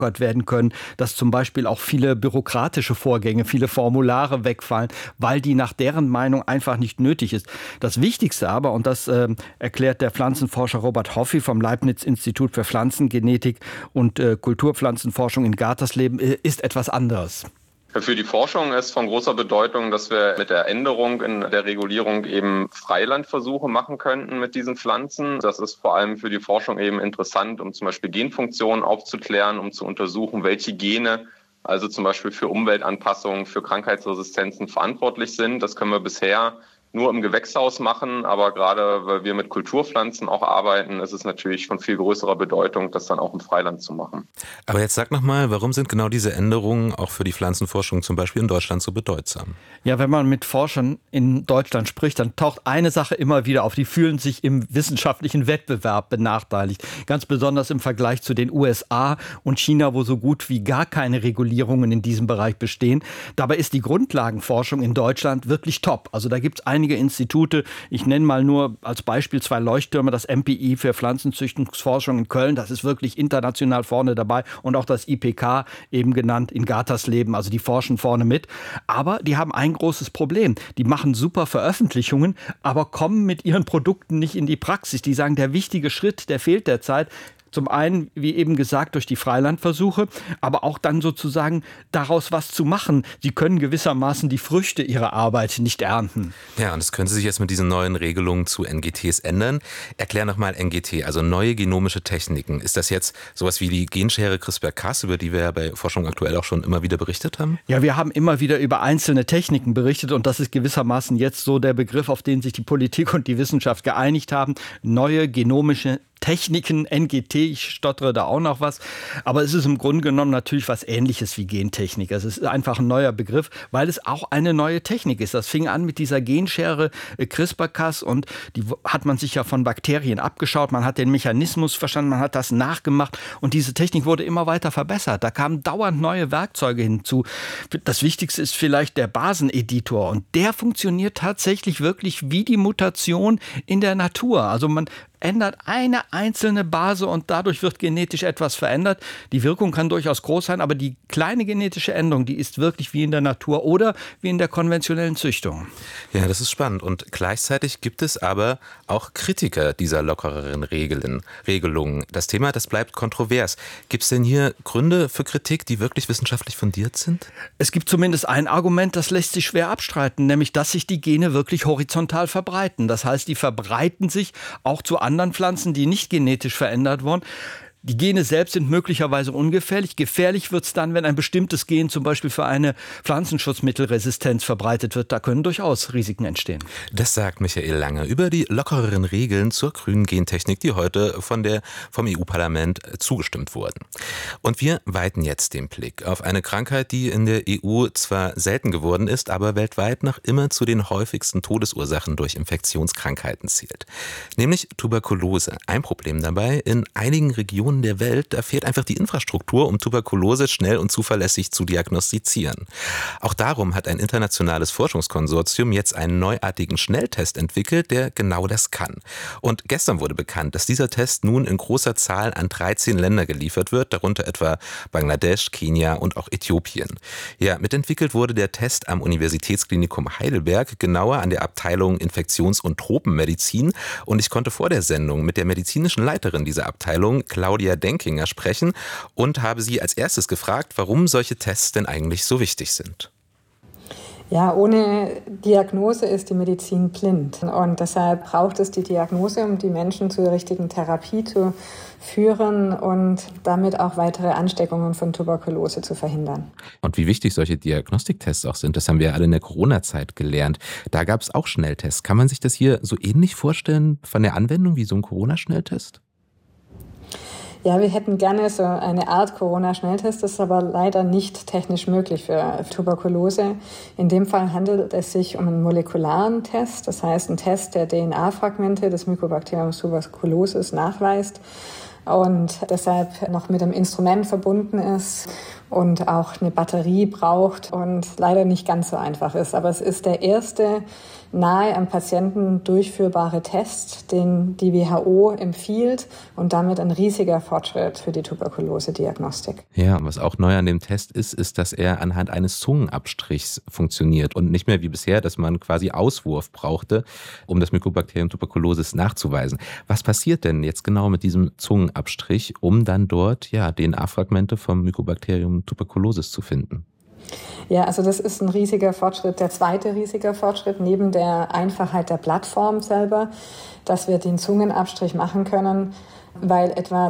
werden können, dass zum Beispiel auch viele bürokratische Vorgänge, viele Formulare wegfallen, weil die nach deren Meinung einfach nicht nötig ist. Das Wichtigste aber, und das erklärt der Pflanzenforscher Robert Hoffi vom Leibniz-Institut für Pflanzengenetik und Kulturpflanzenforschung in Gatersleben, ist etwas anderes. Für die Forschung ist von großer Bedeutung, dass wir mit der Änderung in der Regulierung eben Freilandversuche machen könnten mit diesen Pflanzen. Das ist vor allem für die Forschung eben interessant, um zum Beispiel Genfunktionen aufzuklären, um zu untersuchen, welche Gene also zum Beispiel für Umweltanpassungen, für Krankheitsresistenzen verantwortlich sind. Das können wir bisher nur im Gewächshaus machen, aber gerade weil wir mit Kulturpflanzen auch arbeiten, ist es natürlich von viel größerer Bedeutung, das dann auch im Freiland zu machen. Aber jetzt sag nochmal, warum sind genau diese Änderungen auch für die Pflanzenforschung zum Beispiel in Deutschland so bedeutsam? Ja, wenn man mit Forschern in Deutschland spricht, dann taucht eine Sache immer wieder auf. Die fühlen sich im wissenschaftlichen Wettbewerb benachteiligt. Ganz besonders im Vergleich zu den USA und China, wo so gut wie gar keine Regulierungen in diesem Bereich bestehen. Dabei ist die Grundlagenforschung in Deutschland wirklich top. Also da gibt es einige Institute, ich nenne mal nur als Beispiel 2 Leuchttürme, das MPI für Pflanzenzüchtungsforschung in Köln, das ist wirklich international vorne dabei, und auch das IPK, eben genannt in Gatersleben, also die forschen vorne mit. Aber die haben ein großes Problem. Die machen super Veröffentlichungen, aber kommen mit ihren Produkten nicht in die Praxis. Die sagen, der wichtige Schritt, der fehlt derzeit. Zum einen, wie eben gesagt, durch die Freilandversuche, aber auch dann sozusagen daraus was zu machen. Sie können gewissermaßen die Früchte ihrer Arbeit nicht ernten. Ja, und das könnte sich jetzt mit diesen neuen Regelungen zu NGTs ändern. Erklär nochmal NGT, also neue genomische Techniken. Ist das jetzt sowas wie die Genschere CRISPR-Cas, über die wir ja bei Forschung aktuell auch schon immer wieder berichtet haben? Ja, wir haben immer wieder über einzelne Techniken berichtet, und das ist gewissermaßen jetzt so der Begriff, auf den sich die Politik und die Wissenschaft geeinigt haben. Neue genomische Techniken, NGT, ich stottere da auch noch was, aber es ist im Grunde genommen natürlich was Ähnliches wie Gentechnik. Es ist einfach ein neuer Begriff, weil es auch eine neue Technik ist. Das fing an mit dieser Genschere CRISPR-Cas, und die hat man sich ja von Bakterien abgeschaut, man hat den Mechanismus verstanden, man hat das nachgemacht, und diese Technik wurde immer weiter verbessert. Da kamen dauernd neue Werkzeuge hinzu. Das Wichtigste ist vielleicht der Baseneditor, und der funktioniert tatsächlich wirklich wie die Mutation in der Natur. Also man ändert eine einzelne Base und dadurch wird genetisch etwas verändert. Die Wirkung kann durchaus groß sein, aber die kleine genetische Änderung, die ist wirklich wie in der Natur oder wie in der konventionellen Züchtung. Ja, das ist spannend. Und gleichzeitig gibt es aber auch Kritiker dieser lockereren Regelungen. Das Thema, das bleibt kontrovers. Gibt es denn hier Gründe für Kritik, die wirklich wissenschaftlich fundiert sind? Es gibt zumindest ein Argument, das lässt sich schwer abstreiten, nämlich, dass sich die Gene wirklich horizontal verbreiten. Das heißt, die verbreiten sich auch zu anderen Pflanzen, die nicht genetisch verändert wurden. Die Gene selbst sind möglicherweise ungefährlich. Gefährlich wird es dann, wenn ein bestimmtes Gen zum Beispiel für eine Pflanzenschutzmittelresistenz verbreitet wird. Da können durchaus Risiken entstehen. Das sagt Michael Lange über die lockereren Regeln zur grünen Gentechnik, die heute vom EU-Parlament zugestimmt wurden. Und wir weiten jetzt den Blick auf eine Krankheit, die in der EU zwar selten geworden ist, aber weltweit noch immer zu den häufigsten Todesursachen durch Infektionskrankheiten zählt. Nämlich Tuberkulose. Ein Problem dabei: in einigen Regionen der Welt, da fehlt einfach die Infrastruktur, um Tuberkulose schnell und zuverlässig zu diagnostizieren. Auch darum hat ein internationales Forschungskonsortium jetzt einen neuartigen Schnelltest entwickelt, der genau das kann. Und gestern wurde bekannt, dass dieser Test nun in großer Zahl an 13 Länder geliefert wird, darunter etwa Bangladesch, Kenia und auch Äthiopien. Ja, mitentwickelt wurde der Test am Universitätsklinikum Heidelberg, genauer an der Abteilung Infektions- und Tropenmedizin. Und ich konnte vor der Sendung mit der medizinischen Leiterin dieser Abteilung, Claudia Denkinger, sprechen und habe sie als erstes gefragt, warum solche Tests denn eigentlich so wichtig sind. Ja, ohne Diagnose ist die Medizin blind. Und deshalb braucht es die Diagnose, um die Menschen zur richtigen Therapie zu führen und damit auch weitere Ansteckungen von Tuberkulose zu verhindern. Und wie wichtig solche Diagnostiktests auch sind, das haben wir ja alle in der Corona-Zeit gelernt. Da gab es auch Schnelltests. Kann man sich das hier so ähnlich vorstellen von der Anwendung wie so ein Corona-Schnelltest? Ja, wir hätten gerne so eine Art Corona-Schnelltest, das ist aber leider nicht technisch möglich für Tuberkulose. In dem Fall handelt es sich um einen molekularen Test, das heißt einen Test, der DNA-Fragmente des Mycobacterium tuberculosis nachweist und deshalb noch mit einem Instrument verbunden ist und auch eine Batterie braucht und leider nicht ganz so einfach ist. Aber es ist der erste nahe am Patienten durchführbare Test, den die WHO empfiehlt und damit ein riesiger Fortschritt für die Tuberkulose-Diagnostik. Ja, was auch neu an dem Test ist, dass er anhand eines Zungenabstrichs funktioniert und nicht mehr wie bisher, dass man quasi Auswurf brauchte, um das Mycobacterium tuberculosis nachzuweisen. Was passiert denn jetzt genau mit diesem Zungenabstrich, um dann dort DNA-Fragmente vom Mycobacterium tuberculosis zu finden? Ja, also das ist ein riesiger Fortschritt, der zweite riesige Fortschritt neben der Einfachheit der Plattform selber, dass wir den Zungenabstrich machen können, weil etwa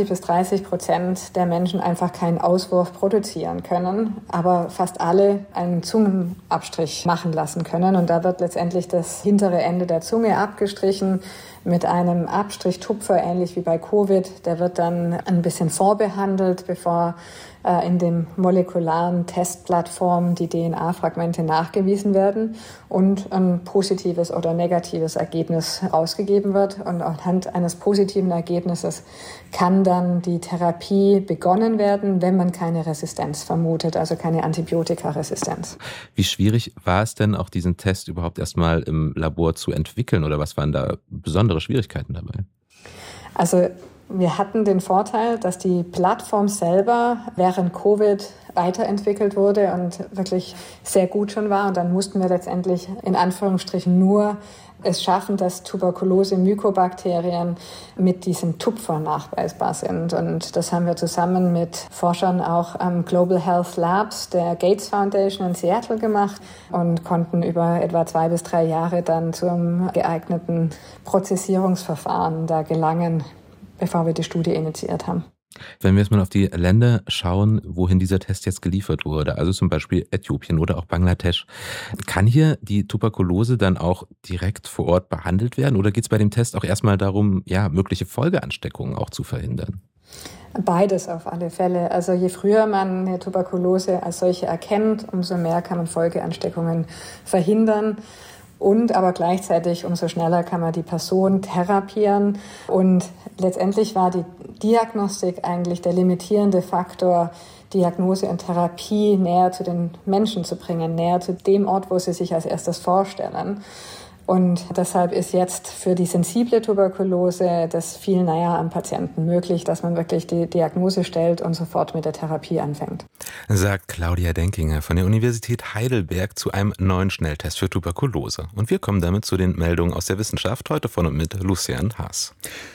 20-30% der Menschen einfach keinen Auswurf produzieren können, aber fast alle einen Zungenabstrich machen lassen können. Und da wird letztendlich das hintere Ende der Zunge abgestrichen mit einem Abstrichtupfer, ähnlich wie bei Covid. Der wird dann ein bisschen vorbehandelt, bevor in den molekularen Testplattformen die DNA-Fragmente nachgewiesen werden und ein positives oder negatives Ergebnis rausgegeben wird. Und anhand eines positiven Ergebnisses kann dann die Therapie begonnen werden, wenn man keine Resistenz vermutet, also keine Antibiotikaresistenz. Wie schwierig war es denn, auch diesen Test überhaupt erstmal im Labor zu entwickeln oder was waren da besondere Schwierigkeiten dabei? Also wir hatten den Vorteil, dass die Plattform selber während Covid weiterentwickelt wurde und wirklich sehr gut schon war. Und dann mussten wir letztendlich in Anführungsstrichen nur es schaffen, dass Tuberkulose-Mykobakterien mit diesem Tupfer nachweisbar sind. Und das haben wir zusammen mit Forschern auch am Global Health Labs der Gates Foundation in Seattle gemacht und konnten über etwa 2 bis 3 Jahre dann zum geeigneten Prozessierungsverfahren da gelangen, bevor wir die Studie initiiert haben. Wenn wir jetzt mal auf die Länder schauen, wohin dieser Test jetzt geliefert wurde, also zum Beispiel Äthiopien oder auch Bangladesch, kann hier die Tuberkulose dann auch direkt vor Ort behandelt werden oder geht es bei dem Test auch erstmal darum, mögliche Folgeansteckungen auch zu verhindern? Beides auf alle Fälle. Also je früher man eine Tuberkulose als solche erkennt, umso mehr kann man Folgeansteckungen verhindern. Und aber gleichzeitig umso schneller kann man die Person therapieren. Und letztendlich war die Diagnostik eigentlich der limitierende Faktor, Diagnose und Therapie näher zu den Menschen zu bringen, näher zu dem Ort, wo sie sich als erstes vorstellen. Und deshalb ist jetzt für die sensible Tuberkulose das viel näher am Patienten möglich, dass man wirklich die Diagnose stellt und sofort mit der Therapie anfängt. Sagt Claudia Denkinger von der Universität Heidelberg zu einem neuen Schnelltest für Tuberkulose. Und wir kommen damit zu den Meldungen aus der Wissenschaft, heute von und mit Lucian Haas.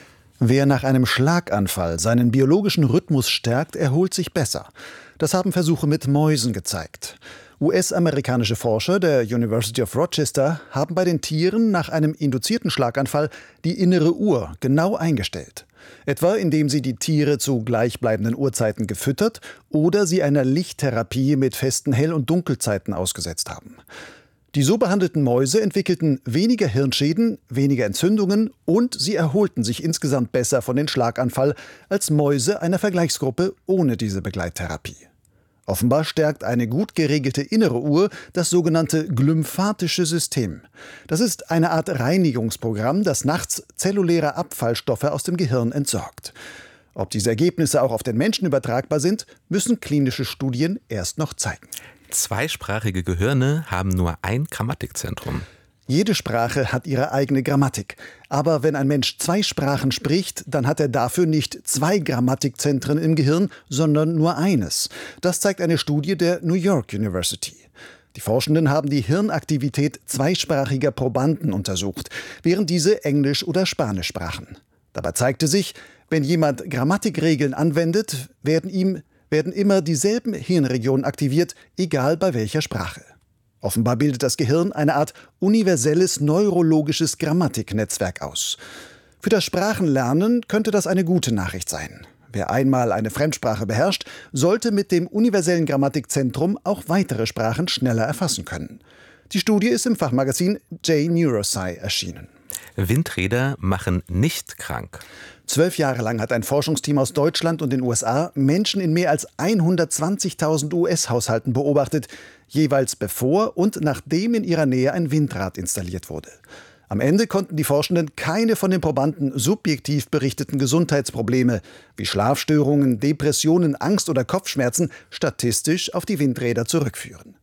Wer nach einem Schlaganfall seinen biologischen Rhythmus stärkt, erholt sich besser. Das haben Versuche mit Mäusen gezeigt. US-amerikanische Forscher der University of Rochester haben bei den Tieren nach einem induzierten Schlaganfall die innere Uhr genau eingestellt. Etwa indem sie die Tiere zu gleichbleibenden Uhrzeiten gefüttert oder sie einer Lichttherapie mit festen Hell- und Dunkelzeiten ausgesetzt haben. Die so behandelten Mäuse entwickelten weniger Hirnschäden, weniger Entzündungen und sie erholten sich insgesamt besser von dem Schlaganfall als Mäuse einer Vergleichsgruppe ohne diese Begleittherapie. Offenbar stärkt eine gut geregelte innere Uhr das sogenannte glymphatische System. Das ist eine Art Reinigungsprogramm, das nachts zelluläre Abfallstoffe aus dem Gehirn entsorgt. Ob diese Ergebnisse auch auf den Menschen übertragbar sind, müssen klinische Studien erst noch zeigen. Zweisprachige Gehirne haben nur ein Grammatikzentrum. Jede Sprache hat ihre eigene Grammatik. Aber wenn ein Mensch 2 Sprachen spricht, dann hat er dafür nicht 2 Grammatikzentren im Gehirn, sondern nur eines. Das zeigt eine Studie der New York University. Die Forschenden haben die Hirnaktivität zweisprachiger Probanden untersucht, während diese Englisch oder Spanisch sprachen. Dabei zeigte sich, wenn jemand Grammatikregeln anwendet, werden immer dieselben Hirnregionen aktiviert, egal bei welcher Sprache. Offenbar bildet das Gehirn eine Art universelles neurologisches Grammatiknetzwerk aus. Für das Sprachenlernen könnte das eine gute Nachricht sein. Wer einmal eine Fremdsprache beherrscht, sollte mit dem universellen Grammatikzentrum auch weitere Sprachen schneller erfassen können. Die Studie ist im Fachmagazin J-Neurosci erschienen. Windräder machen nicht krank. 12 Jahre lang hat ein Forschungsteam aus Deutschland und den USA Menschen in mehr als 120.000 US-Haushalten beobachtet, jeweils bevor und nachdem in ihrer Nähe ein Windrad installiert wurde. Am Ende konnten die Forschenden keine von den Probanden subjektiv berichteten Gesundheitsprobleme wie Schlafstörungen, Depressionen, Angst oder Kopfschmerzen statistisch auf die Windräder zurückführen.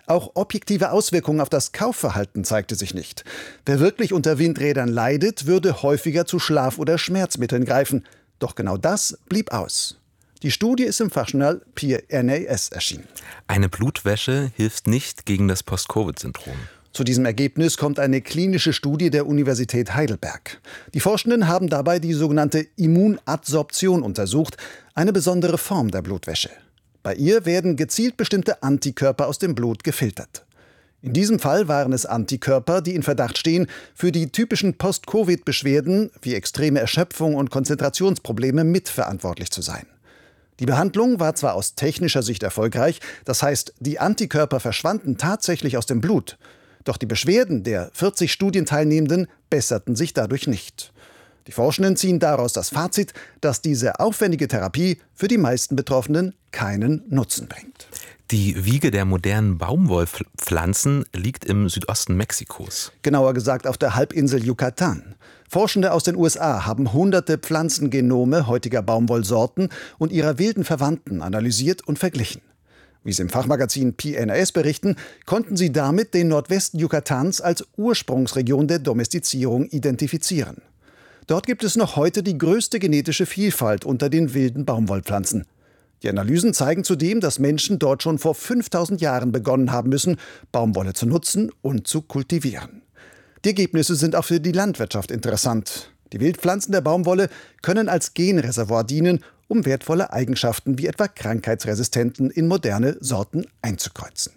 Auch objektive Auswirkungen auf das Kaufverhalten zeigte sich nicht. Wer wirklich unter Windrädern leidet, würde häufiger zu Schlaf- oder Schmerzmitteln greifen. Doch genau das blieb aus. Die Studie ist im Fachjournal PNAS erschienen. Eine Blutwäsche hilft nicht gegen das Post-Covid-Syndrom. Zu diesem Ergebnis kommt eine klinische Studie der Universität Heidelberg. Die Forschenden haben dabei die sogenannte Immunadsorption untersucht, eine besondere Form der Blutwäsche. Bei ihr werden gezielt bestimmte Antikörper aus dem Blut gefiltert. In diesem Fall waren es Antikörper, die in Verdacht stehen, für die typischen Post-Covid-Beschwerden wie extreme Erschöpfung und Konzentrationsprobleme mitverantwortlich zu sein. Die Behandlung war zwar aus technischer Sicht erfolgreich, das heißt, die Antikörper verschwanden tatsächlich aus dem Blut. Doch die Beschwerden der 40 Studienteilnehmenden besserten sich dadurch nicht. Die Forschenden ziehen daraus das Fazit, dass diese aufwendige Therapie für die meisten Betroffenen keinen Nutzen bringt. Die Wiege der modernen Baumwollpflanzen liegt im Südosten Mexikos. Genauer gesagt auf der Halbinsel Yucatan. Forschende aus den USA haben hunderte Pflanzengenome heutiger Baumwollsorten und ihrer wilden Verwandten analysiert und verglichen. Wie sie im Fachmagazin PNAS berichten, konnten sie damit den Nordwesten Yucatans als Ursprungsregion der Domestizierung identifizieren. Dort gibt es noch heute die größte genetische Vielfalt unter den wilden Baumwollpflanzen. Die Analysen zeigen zudem, dass Menschen dort schon vor 5000 Jahren begonnen haben müssen, Baumwolle zu nutzen und zu kultivieren. Die Ergebnisse sind auch für die Landwirtschaft interessant. Die Wildpflanzen der Baumwolle können als Genreservoir dienen, um wertvolle Eigenschaften wie etwa Krankheitsresistenzen in moderne Sorten einzukreuzen.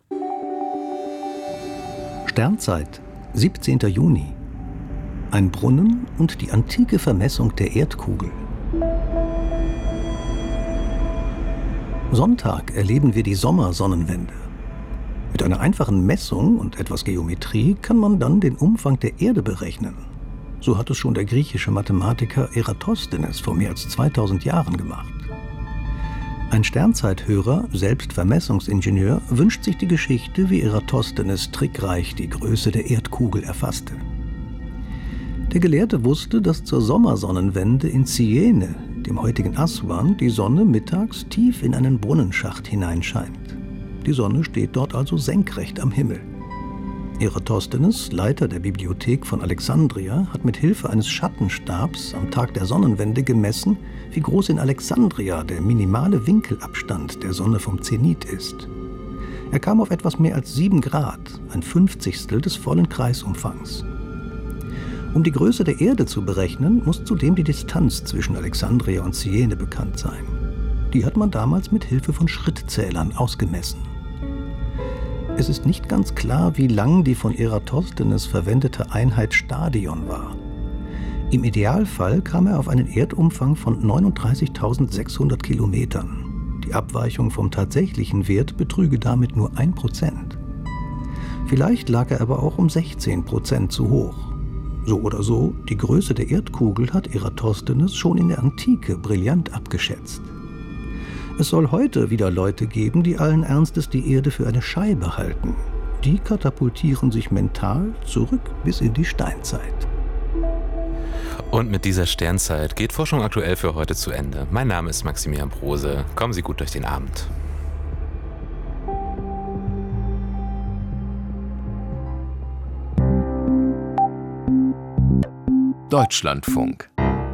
Sternzeit, 17. Juni. Ein Brunnen und die antike Vermessung der Erdkugel. Sonntag erleben wir die Sommersonnenwende. Mit einer einfachen Messung und etwas Geometrie kann man dann den Umfang der Erde berechnen. So hat es schon der griechische Mathematiker Eratosthenes vor mehr als 2000 Jahren gemacht. Ein Sternzeithörer, selbst Vermessungsingenieur, wünscht sich die Geschichte, wie Eratosthenes trickreich die Größe der Erdkugel erfasste. Der Gelehrte wusste, dass zur Sommersonnenwende in Cyene, dem heutigen Aswan, die Sonne mittags tief in einen Brunnenschacht hineinscheint. Die Sonne steht dort also senkrecht am Himmel. Eratosthenes, Leiter der Bibliothek von Alexandria, hat mit Hilfe eines Schattenstabs am Tag der Sonnenwende gemessen, wie groß in Alexandria der minimale Winkelabstand der Sonne vom Zenit ist. Er kam auf etwas mehr als 7 Grad, ein 50stel des vollen Kreisumfangs. Um die Größe der Erde zu berechnen, muss zudem die Distanz zwischen Alexandria und Cyene bekannt sein. Die hat man damals mit Hilfe von Schrittzählern ausgemessen. Es ist nicht ganz klar, wie lang die von Eratosthenes verwendete Einheit Stadion war. Im Idealfall kam er auf einen Erdumfang von 39.600 Kilometern. Die Abweichung vom tatsächlichen Wert betrüge damit nur 1%. Vielleicht lag er aber auch um 16% zu hoch. So oder so, die Größe der Erdkugel hat Eratosthenes schon in der Antike brillant abgeschätzt. Es soll heute wieder Leute geben, die allen Ernstes die Erde für eine Scheibe halten. Die katapultieren sich mental zurück bis in die Steinzeit. Und mit dieser Sternzeit geht Forschung aktuell für heute zu Ende. Mein Name ist Maximilian Brose. Kommen Sie gut durch den Abend. Deutschlandfunk.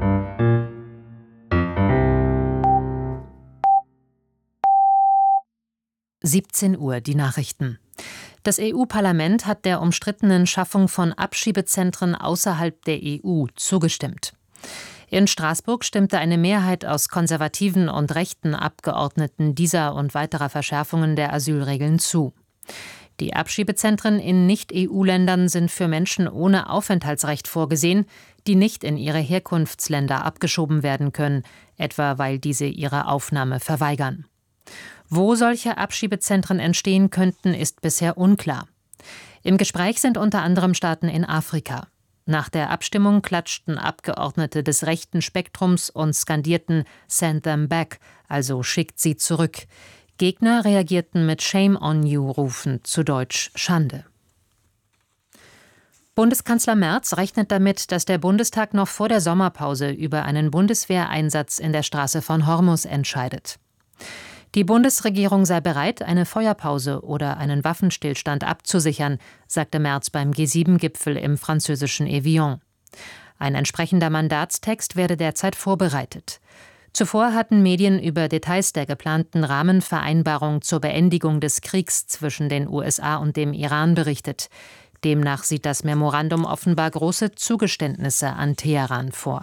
Uhr, die Nachrichten. Das EU-Parlament hat der umstrittenen Schaffung von Abschiebezentren außerhalb der EU zugestimmt. In Straßburg stimmte eine Mehrheit aus konservativen und rechten Abgeordneten dieser und weiterer Verschärfungen der Asylregeln zu. Die Abschiebezentren in Nicht-EU-Ländern sind für Menschen ohne Aufenthaltsrecht vorgesehen, die nicht in ihre Herkunftsländer abgeschoben werden können, etwa weil diese ihre Aufnahme verweigern. Wo solche Abschiebezentren entstehen könnten, ist bisher unklar. Im Gespräch sind unter anderem Staaten in Afrika. Nach der Abstimmung klatschten Abgeordnete des rechten Spektrums und skandierten "Send them back", also schickt sie zurück. Gegner reagierten mit "Shame on you"-Rufen, zu Deutsch Schande. Bundeskanzler Merz rechnet damit, dass der Bundestag noch vor der Sommerpause über einen Bundeswehreinsatz in der Straße von Hormuz entscheidet. Die Bundesregierung sei bereit, eine Feuerpause oder einen Waffenstillstand abzusichern, sagte Merz beim G7-Gipfel im französischen Evian. Ein entsprechender Mandatstext werde derzeit vorbereitet. Zuvor hatten Medien über Details der geplanten Rahmenvereinbarung zur Beendigung des Kriegs zwischen den USA und dem Iran berichtet. Demnach sieht das Memorandum offenbar große Zugeständnisse an Teheran vor.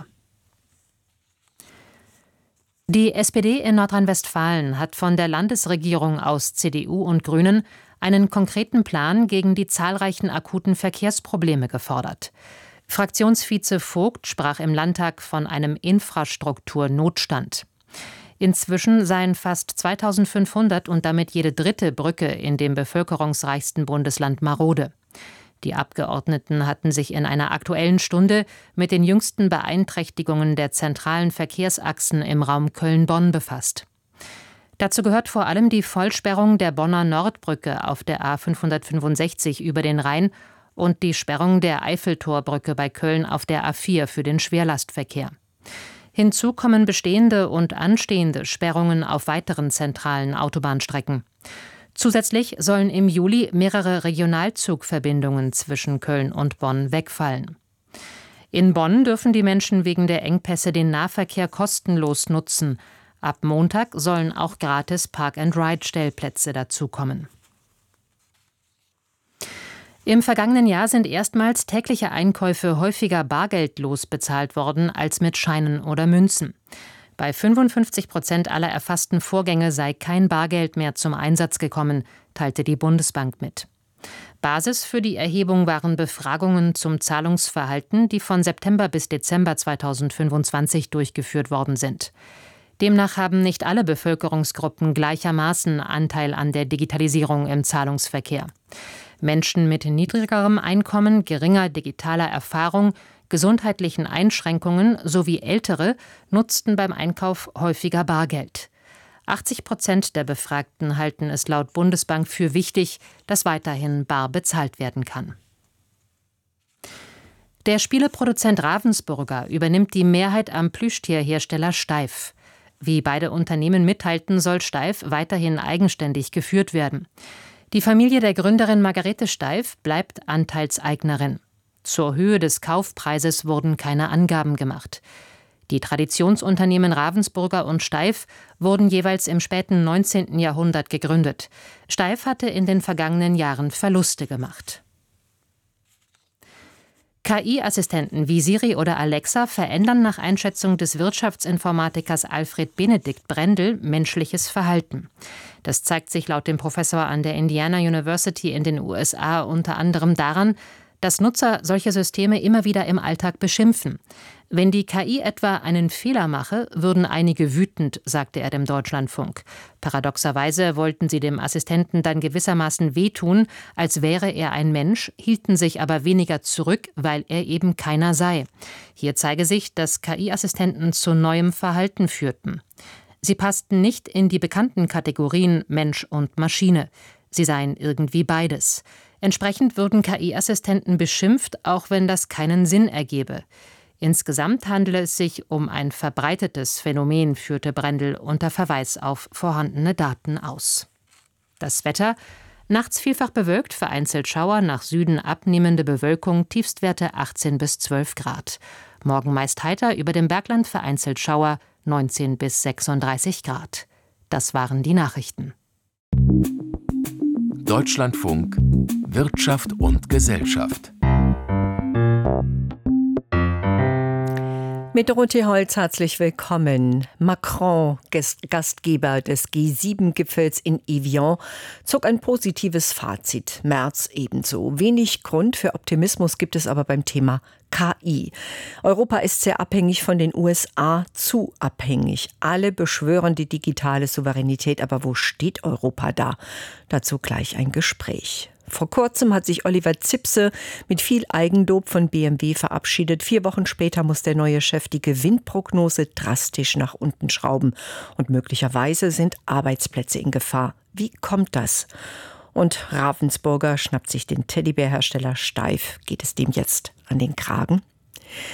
Die SPD in Nordrhein-Westfalen hat von der Landesregierung aus CDU und Grünen einen konkreten Plan gegen die zahlreichen akuten Verkehrsprobleme gefordert. Fraktionsvize Vogt sprach im Landtag von einem Infrastrukturnotstand. Inzwischen seien fast 2500 und damit jede dritte Brücke in dem bevölkerungsreichsten Bundesland marode. Die Abgeordneten hatten sich in einer Aktuellen Stunde mit den jüngsten Beeinträchtigungen der zentralen Verkehrsachsen im Raum Köln-Bonn befasst. Dazu gehört vor allem die Vollsperrung der Bonner Nordbrücke auf der A565 über den Rhein und die Sperrung der Eiffeltorbrücke bei Köln auf der A4 für den Schwerlastverkehr. Hinzu kommen bestehende und anstehende Sperrungen auf weiteren zentralen Autobahnstrecken. Zusätzlich sollen im Juli mehrere Regionalzugverbindungen zwischen Köln und Bonn wegfallen. In Bonn dürfen die Menschen wegen der Engpässe den Nahverkehr kostenlos nutzen. Ab Montag sollen auch gratis Park-and-Ride-Stellplätze dazukommen. Im vergangenen Jahr sind erstmals tägliche Einkäufe häufiger bargeldlos bezahlt worden als mit Scheinen oder Münzen. Bei 55% aller erfassten Vorgänge sei kein Bargeld mehr zum Einsatz gekommen, teilte die Bundesbank mit. Basis für die Erhebung waren Befragungen zum Zahlungsverhalten, die von September bis Dezember 2025 durchgeführt worden sind. Demnach haben nicht alle Bevölkerungsgruppen gleichermaßen Anteil an der Digitalisierung im Zahlungsverkehr. Menschen mit niedrigerem Einkommen, geringer digitaler Erfahrung, gesundheitlichen Einschränkungen sowie Ältere nutzten beim Einkauf häufiger Bargeld. 80% der Befragten halten es laut Bundesbank für wichtig, dass weiterhin bar bezahlt werden kann. Der Spieleproduzent Ravensburger übernimmt die Mehrheit am Plüschtierhersteller Steiff. Wie beide Unternehmen mitteilten, soll Steiff weiterhin eigenständig geführt werden. Die Familie der Gründerin Margarete Steiff bleibt Anteilseignerin. Zur Höhe des Kaufpreises wurden keine Angaben gemacht. Die Traditionsunternehmen Ravensburger und Steiff wurden jeweils im späten 19. Jahrhundert gegründet. Steiff hatte in den vergangenen Jahren Verluste gemacht. KI-Assistenten wie Siri oder Alexa verändern nach Einschätzung des Wirtschaftsinformatikers Alfred Benedikt Brendel menschliches Verhalten. Das zeigt sich laut dem Professor an der Indiana University in den USA unter anderem daran, dass Nutzer solche Systeme immer wieder im Alltag beschimpfen. Wenn die KI etwa einen Fehler mache, würden einige wütend, sagte er dem Deutschlandfunk. Paradoxerweise wollten sie dem Assistenten dann gewissermaßen wehtun, als wäre er ein Mensch, hielten sich aber weniger zurück, weil er eben keiner sei. Hier zeige sich, dass KI-Assistenten zu neuem Verhalten führten. Sie passten nicht in die bekannten Kategorien Mensch und Maschine. Sie seien irgendwie beides. Entsprechend würden KI-Assistenten beschimpft, auch wenn das keinen Sinn ergebe. Insgesamt handele es sich um ein verbreitetes Phänomen, führte Brendel unter Verweis auf vorhandene Daten aus. Das Wetter: nachts vielfach bewölkt, vereinzelt Schauer, nach Süden abnehmende Bewölkung, Tiefstwerte 18 bis 12 Grad. Morgen meist heiter, über dem Bergland vereinzelt Schauer, 19 bis 36 Grad. Das waren die Nachrichten. Deutschlandfunk Wirtschaft und Gesellschaft. Mit Dorothee Holz herzlich willkommen. Macron, Gastgeber des G7-Gipfels in Evian, zog ein positives Fazit. Merz ebenso. Wenig Grund für Optimismus gibt es aber beim Thema KI. Europa ist sehr abhängig von den USA, zu abhängig. Alle beschwören die digitale Souveränität, aber wo steht Europa da? Dazu gleich ein Gespräch. Vor kurzem hat sich Oliver Zipse mit viel Eigenlob von BMW verabschiedet. 4 Wochen später muss der neue Chef die Gewinnprognose drastisch nach unten schrauben. Und möglicherweise sind Arbeitsplätze in Gefahr. Wie kommt das? Und Ravensburger schnappt sich den Teddybärhersteller Steiff. Geht es dem jetzt an den Kragen?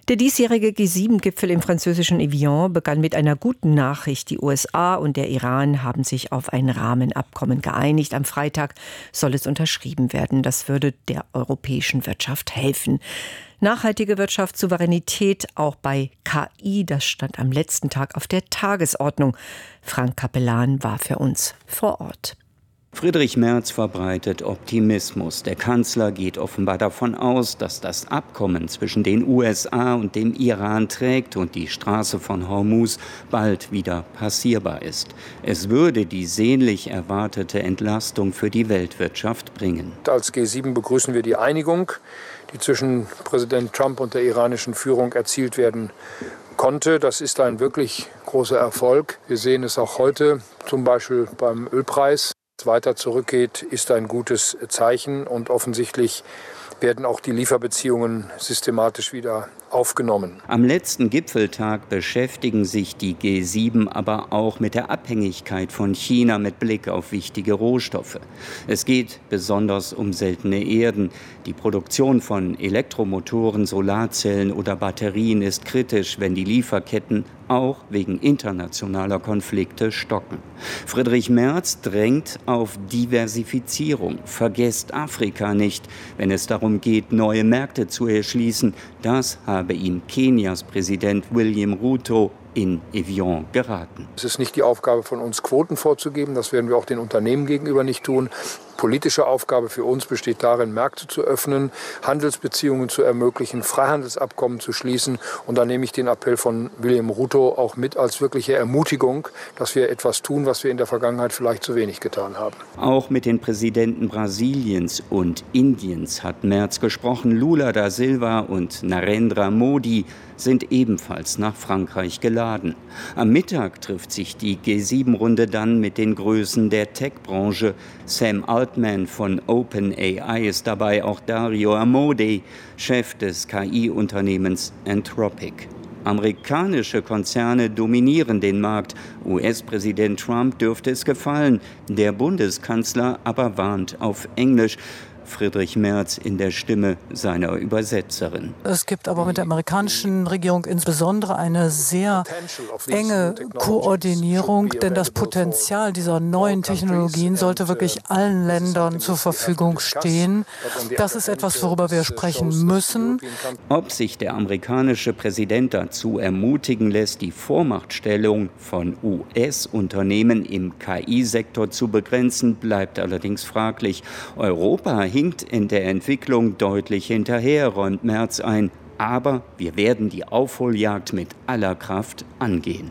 Der diesjährige G7-Gipfel im französischen Evian begann mit einer guten Nachricht. Die USA und der Iran haben sich auf ein Rahmenabkommen geeinigt. Am Freitag soll es unterschrieben werden. Das würde der europäischen Wirtschaft helfen. Nachhaltige Wirtschaftssouveränität auch bei KI, das stand am letzten Tag auf der Tagesordnung. Frank Capellan war für uns vor Ort. Friedrich Merz verbreitet Optimismus. Der Kanzler geht offenbar davon aus, dass das Abkommen zwischen den USA und dem Iran trägt und die Straße von Hormuz bald wieder passierbar ist. Es würde die sehnlich erwartete Entlastung für die Weltwirtschaft bringen. Als G7 begrüßen wir die Einigung, die zwischen Präsident Trump und der iranischen Führung erzielt werden konnte. Das ist ein wirklich großer Erfolg. Wir sehen es auch heute, zum Beispiel beim Ölpreis. Weiter zurückgeht, ist ein gutes Zeichen und offensichtlich werden auch die Lieferbeziehungen systematisch wieder aufgenommen. Am letzten Gipfeltag beschäftigen sich die G7 aber auch mit der Abhängigkeit von China mit Blick auf wichtige Rohstoffe. Es geht besonders um seltene Erden. Die Produktion von Elektromotoren, Solarzellen oder Batterien ist kritisch, wenn die Lieferketten auch wegen internationaler Konflikte stocken. Friedrich Merz drängt auf Diversifizierung. Vergesst Afrika nicht, wenn es darum geht, neue Märkte zu erschließen. Das habe ihm Kenias Präsident William Ruto in Evian geraten. Es ist nicht die Aufgabe von uns, Quoten vorzugeben. Das werden wir auch den Unternehmen gegenüber nicht tun. Politische Aufgabe für uns besteht darin, Märkte zu öffnen, Handelsbeziehungen zu ermöglichen, Freihandelsabkommen zu schließen. Und da nehme ich den Appell von William Ruto auch mit als wirkliche Ermutigung, dass wir etwas tun, was wir in der Vergangenheit vielleicht zu wenig getan haben. Auch mit den Präsidenten Brasiliens und Indiens hat Merz gesprochen. Lula da Silva und Narendra Modi sind ebenfalls nach Frankreich geladen. Am Mittag trifft sich die G7-Runde dann mit den Größen der Tech-Branche. Sam Altman von OpenAI ist dabei, auch Dario Amodei, Chef des KI-Unternehmens Anthropic. Amerikanische Konzerne dominieren den Markt. US-Präsident Trump dürfte es gefallen. Der Bundeskanzler aber warnt auf Englisch. Friedrich Merz in der Stimme seiner Übersetzerin. Es gibt aber mit der amerikanischen Regierung insbesondere eine sehr enge Koordinierung, denn das Potenzial dieser neuen Technologien sollte wirklich allen Ländern zur Verfügung stehen. Das ist etwas, worüber wir sprechen müssen. Ob sich der amerikanische Präsident dazu ermutigen lässt, die Vormachtstellung von US-Unternehmen im KI-Sektor zu begrenzen, bleibt allerdings fraglich. Europa hinkt in der Entwicklung deutlich hinterher, räumt Merz ein. Aber wir werden die Aufholjagd mit aller Kraft angehen.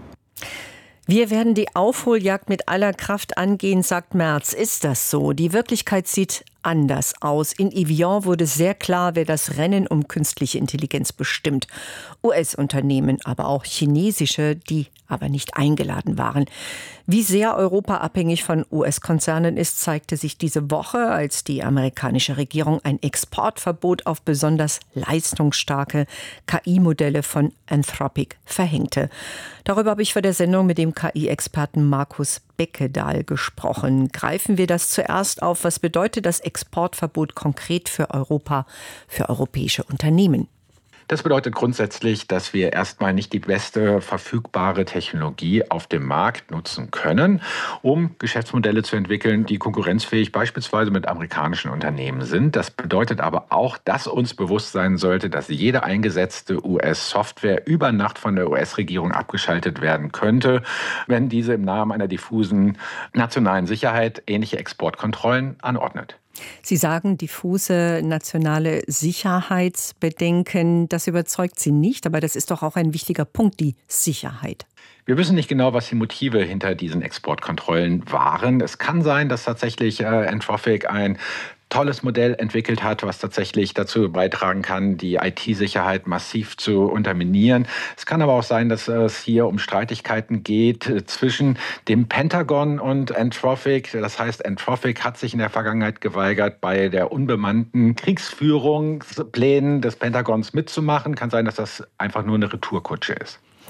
Wir werden die Aufholjagd mit aller Kraft angehen, sagt Merz. Ist das so? Die Wirklichkeit sieht anders aus. In Evian wurde sehr klar, wer das Rennen um künstliche Intelligenz bestimmt. US-Unternehmen, aber auch chinesische, die aber nicht eingeladen waren. Wie sehr Europa abhängig von US-Konzernen ist, zeigte sich diese Woche, als die amerikanische Regierung ein Exportverbot auf besonders leistungsstarke KI-Modelle von Anthropic verhängte. Darüber habe ich vor der Sendung mit dem KI-Experten Markus Beckedahl gesprochen. Greifen wir das zuerst auf. Was bedeutet das Exportverbot konkret für Europa, für europäische Unternehmen? Das bedeutet grundsätzlich, dass wir erstmal nicht die beste verfügbare Technologie auf dem Markt nutzen können, um Geschäftsmodelle zu entwickeln, die konkurrenzfähig beispielsweise mit amerikanischen Unternehmen sind. Das bedeutet aber auch, dass uns bewusst sein sollte, dass jede eingesetzte US-Software über Nacht von der US-Regierung abgeschaltet werden könnte, wenn diese im Namen einer diffusen nationalen Sicherheit ähnliche Exportkontrollen anordnet. Sie sagen, diffuse nationale Sicherheitsbedenken, das überzeugt Sie nicht, aber das ist doch auch ein wichtiger Punkt, die Sicherheit. Wir wissen nicht genau, was die Motive hinter diesen Exportkontrollen waren. Es kann sein, dass tatsächlich Anthropic ein tolles Modell entwickelt hat, was tatsächlich dazu beitragen kann, die IT-Sicherheit massiv zu unterminieren. Es kann aber auch sein, dass es hier um Streitigkeiten geht zwischen dem Pentagon und Anthropic. Das heißt, Anthropic hat sich in der Vergangenheit geweigert, bei der unbemannten Kriegsführungsplänen des Pentagons mitzumachen. Kann sein, dass das einfach nur eine Retourkutsche ist.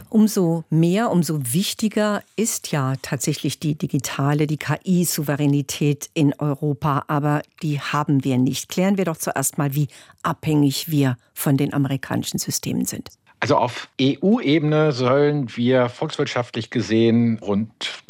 Umso mehr, umso wichtiger ist ja tatsächlich die digitale, die KI-Souveränität in Europa. Aber die haben wir nicht. Klären wir doch zuerst mal, wie abhängig wir von den amerikanischen Systemen sind. Also auf EU-Ebene sollen wir volkswirtschaftlich gesehen rund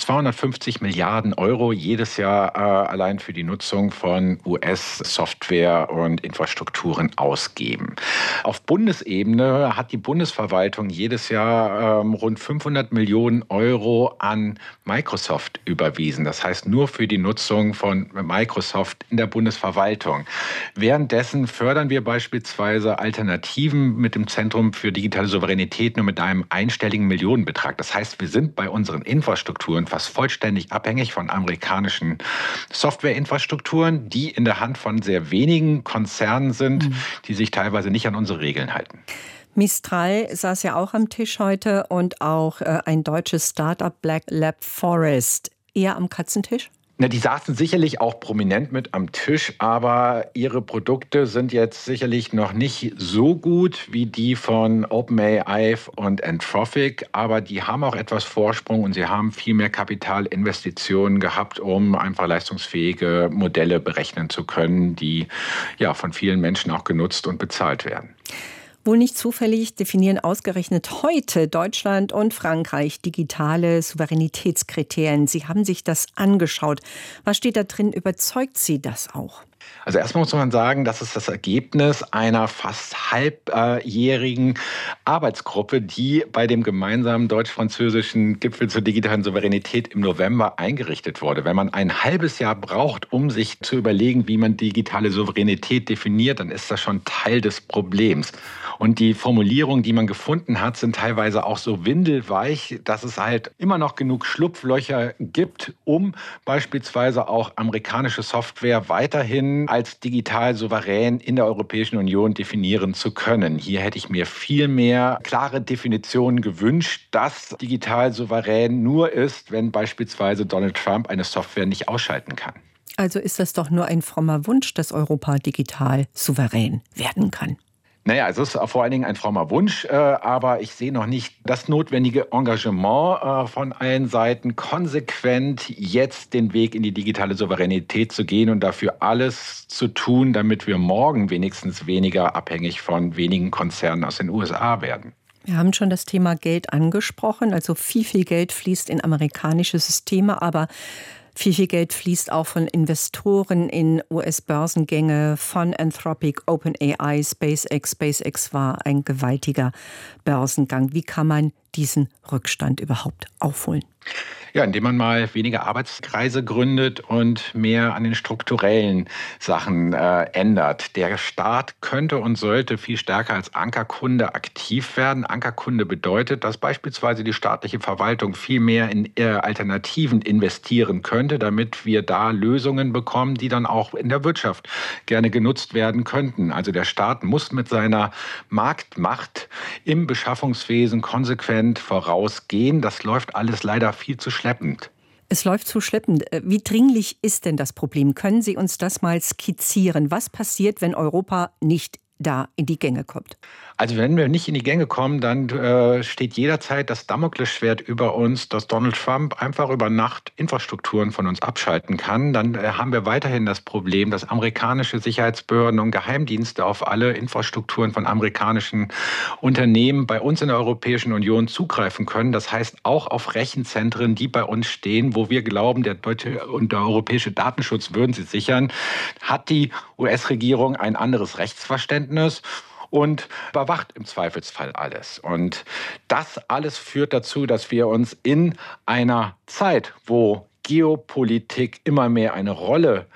250 Milliarden Euro jedes Jahr allein für die Nutzung von US-Software und Infrastrukturen ausgeben. Auf Bundesebene hat die Bundesverwaltung jedes Jahr rund 500 Millionen Euro an Microsoft überwiesen. Das heißt nur für die Nutzung von Microsoft in der Bundesverwaltung. Währenddessen fördern wir beispielsweise Alternativen mit dem Zentrum für digitale Souveränität nur mit einem einstelligen Millionenbetrag. Das heißt, wir sind bei unseren Infrastrukturen fast vollständig abhängig von amerikanischen Softwareinfrastrukturen, die in der Hand von sehr wenigen Konzernen sind, die sich teilweise nicht an unsere Regeln halten. Mistral saß ja auch am Tisch heute und auch ein deutsches Startup Black Lab Forest. Eher am Katzentisch? Die saßen sicherlich auch prominent mit am Tisch, aber ihre Produkte sind jetzt sicherlich noch nicht so gut wie die von OpenAI und Anthropic, aber die haben auch etwas Vorsprung und sie haben viel mehr Kapitalinvestitionen gehabt, um einfach leistungsfähige Modelle berechnen zu können, die ja von vielen Menschen auch genutzt und bezahlt werden. Wohl nicht zufällig definieren ausgerechnet heute Deutschland und Frankreich digitale Souveränitätskriterien. Sie haben sich das angeschaut. Was steht da drin? Überzeugt Sie das auch? Also erstmal muss man sagen, das ist das Ergebnis einer fast halbjährigen Arbeitsgruppe, die bei dem gemeinsamen deutsch-französischen Gipfel zur digitalen Souveränität im November eingerichtet wurde. Wenn man ein halbes Jahr braucht, um sich zu überlegen, wie man digitale Souveränität definiert, dann ist das schon Teil des Problems. Und die Formulierungen, die man gefunden hat, sind teilweise auch so windelweich, dass es halt immer noch genug Schlupflöcher gibt, um beispielsweise auch amerikanische Software weiterhin als digital souverän in der Europäischen Union definieren zu können. Hier hätte ich mir viel mehr klare Definitionen gewünscht, dass digital souverän nur ist, wenn beispielsweise Donald Trump eine Software nicht ausschalten kann. Also ist das doch nur ein frommer Wunsch, dass Europa digital souverän werden kann. Naja, es ist vor allen Dingen ein frommer Wunsch, aber ich sehe noch nicht das notwendige Engagement von allen Seiten, konsequent jetzt den Weg in die digitale Souveränität zu gehen und dafür alles zu tun, damit wir morgen wenigstens weniger abhängig von wenigen Konzernen aus den USA werden. Wir haben schon das Thema Geld angesprochen, also viel Geld fließt in amerikanische Systeme, aber viel Geld fließt auch von Investoren in US-Börsengänge, von Anthropic, OpenAI, SpaceX. SpaceX war ein gewaltiger Börsengang. Wie kann man diesen Rückstand überhaupt aufholen? Ja, indem man mal weniger Arbeitskreise gründet und mehr an den strukturellen Sachen ändert. Der Staat könnte und sollte viel stärker als Ankerkunde aktiv werden. Ankerkunde bedeutet, dass beispielsweise die staatliche Verwaltung viel mehr in Alternativen investieren könnte, damit wir da Lösungen bekommen, die dann auch in der Wirtschaft gerne genutzt werden könnten. Also der Staat muss mit seiner Marktmacht im Beschaffungswesen konsequent vorausgehen. Das läuft alles leider viel zu schleppend. Es läuft zu schleppend. Wie dringlich ist denn das Problem? Können Sie uns das mal skizzieren? Was passiert, wenn Europa nicht da in die Gänge kommt? Also wenn wir nicht in die Gänge kommen, dann steht jederzeit das Damoklesschwert über uns, dass Donald Trump einfach über Nacht Infrastrukturen von uns abschalten kann. Dann haben wir weiterhin das Problem, dass amerikanische Sicherheitsbehörden und Geheimdienste auf alle Infrastrukturen von amerikanischen Unternehmen bei uns in der Europäischen Union zugreifen können. Das heißt auch auf Rechenzentren, die bei uns stehen, wo wir glauben, der deutsche und der europäische Datenschutz würden sie sichern, hat die US-Regierung ein anderes Rechtsverständnis und überwacht im Zweifelsfall alles. Und das alles führt dazu, dass wir uns in einer Zeit, wo Geopolitik immer mehr eine Rolle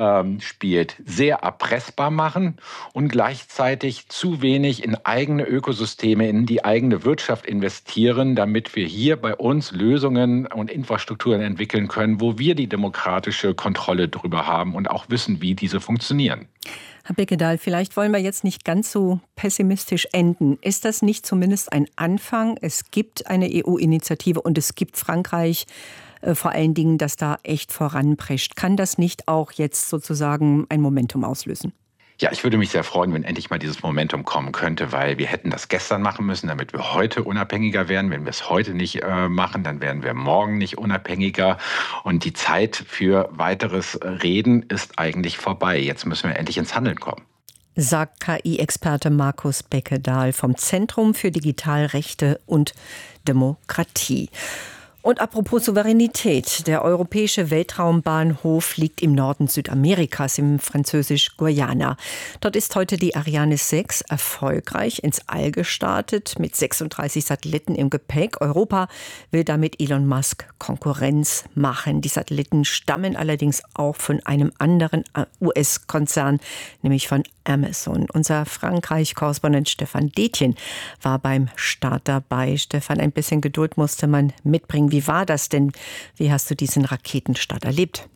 spielt, sehr erpressbar machen und gleichzeitig zu wenig in eigene Ökosysteme, in die eigene Wirtschaft investieren, damit wir hier bei uns Lösungen und Infrastrukturen entwickeln können, wo wir die demokratische Kontrolle drüber haben und auch wissen, wie diese funktionieren. Herr Beckedahl, vielleicht wollen wir jetzt nicht ganz so pessimistisch enden. Ist das nicht zumindest ein Anfang? Es gibt eine EU-Initiative und es gibt Frankreich, vor allen Dingen, das da echt voranprescht. Kann das nicht auch jetzt sozusagen ein Momentum auslösen? Ja, ich würde mich sehr freuen, wenn endlich mal dieses Momentum kommen könnte, weil wir hätten das gestern machen müssen, damit wir heute unabhängiger werden. Wenn wir es heute nicht machen, dann werden wir morgen nicht unabhängiger. Und die Zeit für weiteres Reden ist eigentlich vorbei. Jetzt müssen wir endlich ins Handeln kommen. Sagt KI-Experte Markus Beckedahl vom Zentrum für Digitalrechte und Demokratie. Und apropos Souveränität, der europäische Weltraumbahnhof liegt im Norden Südamerikas, im französisch-Guyana. Dort ist heute die Ariane 6 erfolgreich ins All gestartet, mit 36 Satelliten im Gepäck. Europa will damit Elon Musk Konkurrenz machen. Die Satelliten stammen allerdings auch von einem anderen US-Konzern, nämlich von Amazon. Unser Frankreich-Korrespondent Stefan Detjen war beim Start dabei. Stefan, ein bisschen Geduld musste man mitbringen. Wie war das denn? Wie hast du diesen Raketenstart erlebt?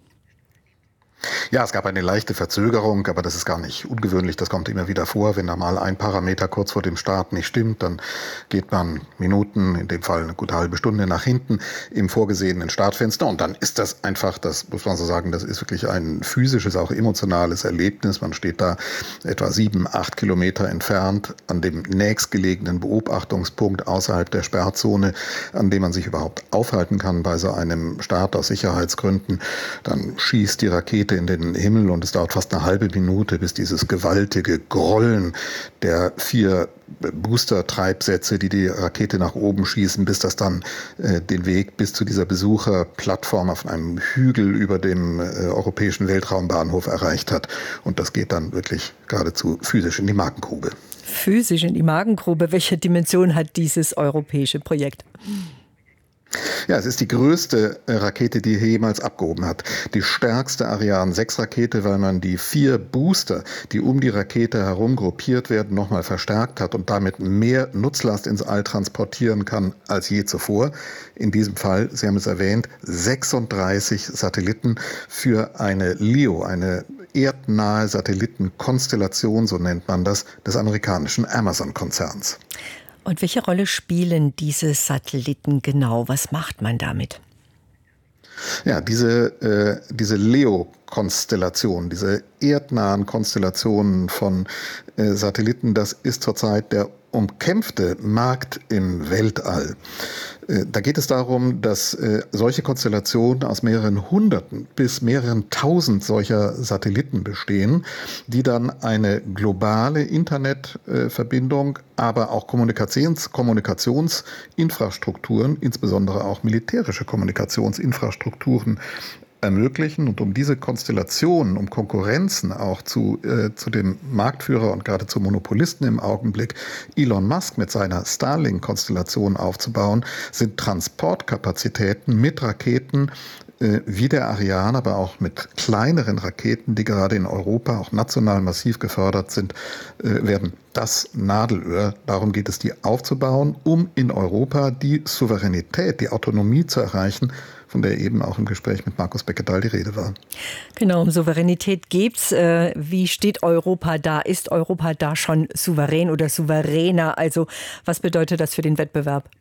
Ja, es gab eine leichte Verzögerung, aber das ist gar nicht ungewöhnlich. Das kommt immer wieder vor. Wenn da mal ein Parameter kurz vor dem Start nicht stimmt, dann geht man Minuten, in dem Fall eine gute halbe Stunde nach hinten im vorgesehenen Startfenster. Und dann ist das einfach, das muss man so sagen, das ist wirklich ein physisches, auch emotionales Erlebnis. Man steht da etwa 7-8 Kilometer entfernt an dem nächstgelegenen Beobachtungspunkt außerhalb der Sperrzone, an dem man sich überhaupt aufhalten kann bei so einem Start aus Sicherheitsgründen. Dann schießt die Rakete in den Himmel und es dauert fast eine halbe Minute, bis dieses gewaltige Grollen der 4 Booster-Treibsätze, die die Rakete nach oben schießen, bis das dann den Weg bis zu dieser Besucherplattform auf einem Hügel über dem europäischen Weltraumbahnhof erreicht hat. Und das geht dann wirklich geradezu physisch in die Magengrube. Physisch in die Magengrube. Welche Dimension hat dieses europäische Projekt? Ja, es ist die größte Rakete, die jemals abgehoben hat. Die stärkste Ariane 6 Rakete, weil man die 4 Booster, die um die Rakete herum gruppiert werden, nochmal verstärkt hat und damit mehr Nutzlast ins All transportieren kann als je zuvor. In diesem Fall, Sie haben es erwähnt, 36 Satelliten für eine LEO, eine erdnahe Satellitenkonstellation, so nennt man das, des amerikanischen Amazon-Konzerns. Und welche Rolle spielen diese Satelliten genau? Was macht man damit? Ja, diese LEO-Konstellation, diese erdnahen Konstellationen von Satelliten, das ist zurzeit der umkämpfte Markt im Weltall. Da geht es darum, dass solche Konstellationen aus mehreren Hunderten bis mehreren tausend solcher Satelliten bestehen, die dann eine globale Internetverbindung, aber auch Kommunikationsinfrastrukturen, insbesondere auch militärische Kommunikationsinfrastrukturen ermöglichen. Und um diese Konstellationen, um Konkurrenzen auch zu dem Marktführer und gerade zum Monopolisten im Augenblick, Elon Musk mit seiner Starlink-Konstellation aufzubauen, sind Transportkapazitäten mit Raketen wie der Ariane, aber auch mit kleineren Raketen, die gerade in Europa auch national massiv gefördert sind, werden das Nadelöhr. Darum geht es, die aufzubauen, um in Europa die Souveränität, die Autonomie zu erreichen, von der eben auch im Gespräch mit Markus Beckedahl die Rede war. Genau, um Souveränität geht's. Wie steht Europa da? Ist Europa da schon souverän oder souveräner? Also was bedeutet das für den Wettbewerb?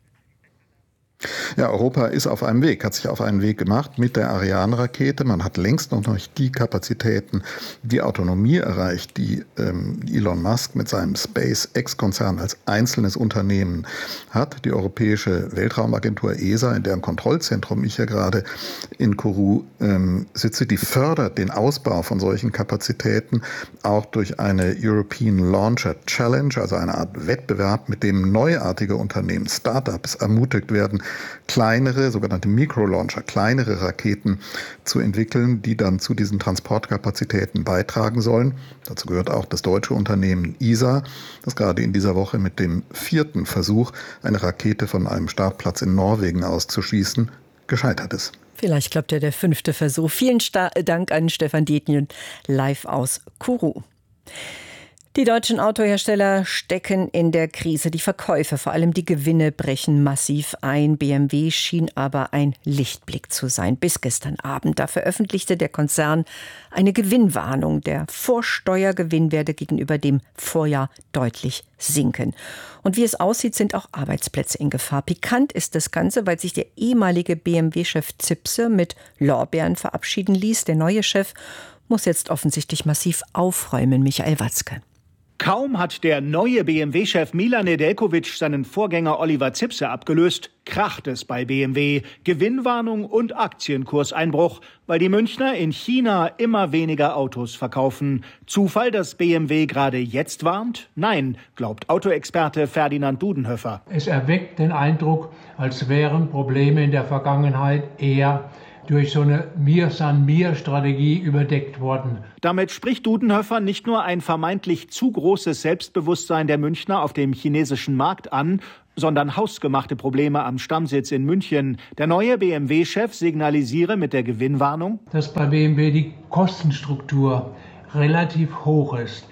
Ja, Europa ist auf einem Weg, hat sich auf einen Weg gemacht mit der Ariane-Rakete. Man hat längst noch nicht die Kapazitäten, die Autonomie erreicht, die Elon Musk mit seinem SpaceX-Konzern als einzelnes Unternehmen hat. Die Europäische Weltraumagentur ESA, in deren Kontrollzentrum ich ja gerade in Kourou sitze, die fördert den Ausbau von solchen Kapazitäten auch durch eine European Launcher Challenge, also eine Art Wettbewerb, mit dem neuartige Unternehmen, Startups ermutigt werden, kleinere, sogenannte Microlauncher, kleinere Raketen zu entwickeln, die dann zu diesen Transportkapazitäten beitragen sollen. Dazu gehört auch das deutsche Unternehmen ISA, das gerade in dieser Woche mit dem 4. Versuch, eine Rakete von einem Startplatz in Norwegen auszuschießen, gescheitert ist. Vielleicht klappt ja der 5. Versuch. Vielen Dank an Stefan Detjen, live aus Kourou. Die deutschen Autohersteller stecken in der Krise. Die Verkäufe, vor allem die Gewinne, brechen massiv ein. BMW schien aber ein Lichtblick zu sein. Bis gestern Abend. Da veröffentlichte der Konzern eine Gewinnwarnung. Der Vorsteuergewinn werde gegenüber dem Vorjahr deutlich sinken. Und wie es aussieht, sind auch Arbeitsplätze in Gefahr. Pikant ist das Ganze, weil sich der ehemalige BMW-Chef Zipse mit Lorbeeren verabschieden ließ. Der neue Chef muss jetzt offensichtlich massiv aufräumen. Michael Watzke. Kaum hat der neue BMW-Chef Milan Nedeljkovic seinen Vorgänger Oliver Zipse abgelöst, kracht es bei BMW. Gewinnwarnung und Aktienkurseinbruch, weil die Münchner in China immer weniger Autos verkaufen. Zufall, dass BMW gerade jetzt warnt? Nein, glaubt Autoexperte Ferdinand Dudenhöfer. Es erweckt den Eindruck, als wären Probleme in der Vergangenheit eher durch so eine Mir-San-Mir-Strategie überdeckt worden. Damit spricht Dudenhöfer nicht nur ein vermeintlich zu großes Selbstbewusstsein der Münchner auf dem chinesischen Markt an, sondern hausgemachte Probleme am Stammsitz in München. Der neue BMW-Chef signalisiere mit der Gewinnwarnung, dass bei BMW die Kostenstruktur relativ hoch ist.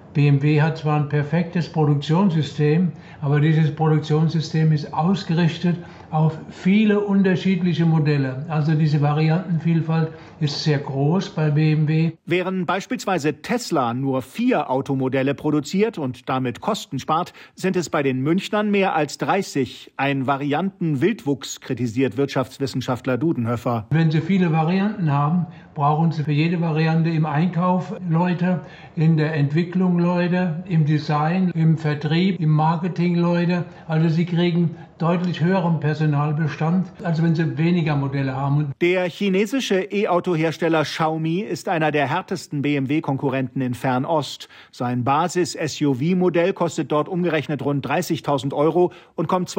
BMW hat zwar ein perfektes Produktionssystem, aber dieses Produktionssystem ist ausgerichtet auf viele unterschiedliche Modelle. Also diese Variantenvielfalt ist sehr groß bei BMW. Während beispielsweise Tesla nur 4 Automodelle produziert und damit Kosten spart, sind es bei den Münchnern mehr als 30. Ein Variantenwildwuchs, kritisiert Wirtschaftswissenschaftler Dudenhöfer. Wenn Sie viele Varianten haben, brauchen Sie für jede Variante im Einkauf Leute, in der Entwicklung Leute, im Design, im Vertrieb, im Marketing Leute. Also Sie kriegen deutlich höheren Personalbestand, als wenn sie weniger Modelle haben. Der chinesische E-Auto-Hersteller Xiaomi ist einer der härtesten BMW-Konkurrenten in Fernost. Sein Basis-SUV-Modell kostet dort umgerechnet rund 30.000 € und kommt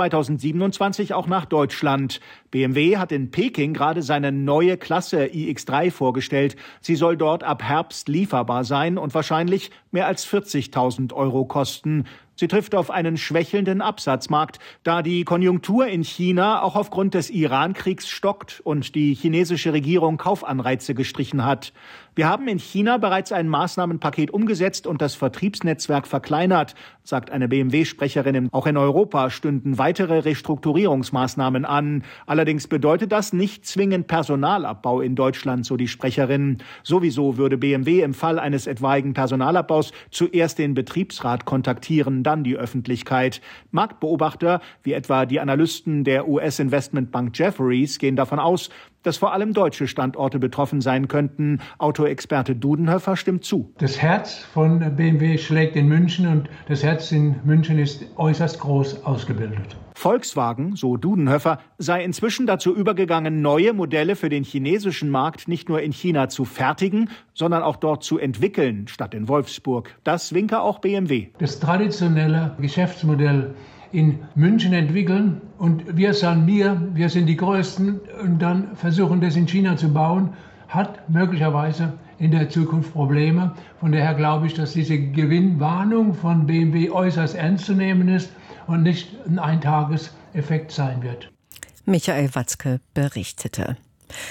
2027 auch nach Deutschland. BMW hat in Peking gerade seine neue Klasse iX3 vorgestellt. Sie soll dort ab Herbst lieferbar sein und wahrscheinlich mehr als 40.000 € kosten. Sie trifft auf einen schwächelnden Absatzmarkt, da die Konjunktur in China auch aufgrund des Iran-Kriegs stockt und die chinesische Regierung Kaufanreize gestrichen hat. Wir haben in China bereits ein Maßnahmenpaket umgesetzt und das Vertriebsnetzwerk verkleinert, sagt eine BMW-Sprecherin. Auch in Europa stünden weitere Restrukturierungsmaßnahmen an. Allerdings bedeutet das nicht zwingend Personalabbau in Deutschland, so die Sprecherin. Sowieso würde BMW im Fall eines etwaigen Personalabbaus zuerst den Betriebsrat kontaktieren, dann die Öffentlichkeit. Marktbeobachter, wie etwa die Analysten der US-Investmentbank Jefferies, gehen davon aus, dass vor allem deutsche Standorte betroffen sein könnten. Autoexperte Dudenhöfer stimmt zu. Das Herz von BMW schlägt in München und das Herz in München ist äußerst groß ausgebildet. Volkswagen, so Dudenhöfer, sei inzwischen dazu übergegangen, neue Modelle für den chinesischen Markt nicht nur in China zu fertigen, sondern auch dort zu entwickeln, statt in Wolfsburg. Das winke auch BMW. Das traditionelle Geschäftsmodell in München entwickeln und wir sind die Größten und dann versuchen, das in China zu bauen, hat möglicherweise in der Zukunft Probleme. Von daher glaube ich, dass diese Gewinnwarnung von BMW äußerst ernst zu nehmen ist und nicht ein Eintageseffekt sein wird. Michael Watzke berichtete.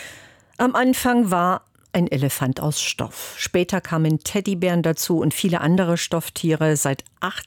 Am Anfang war ein Elefant aus Stoff. Später kamen Teddybären dazu und viele andere Stofftiere. Seit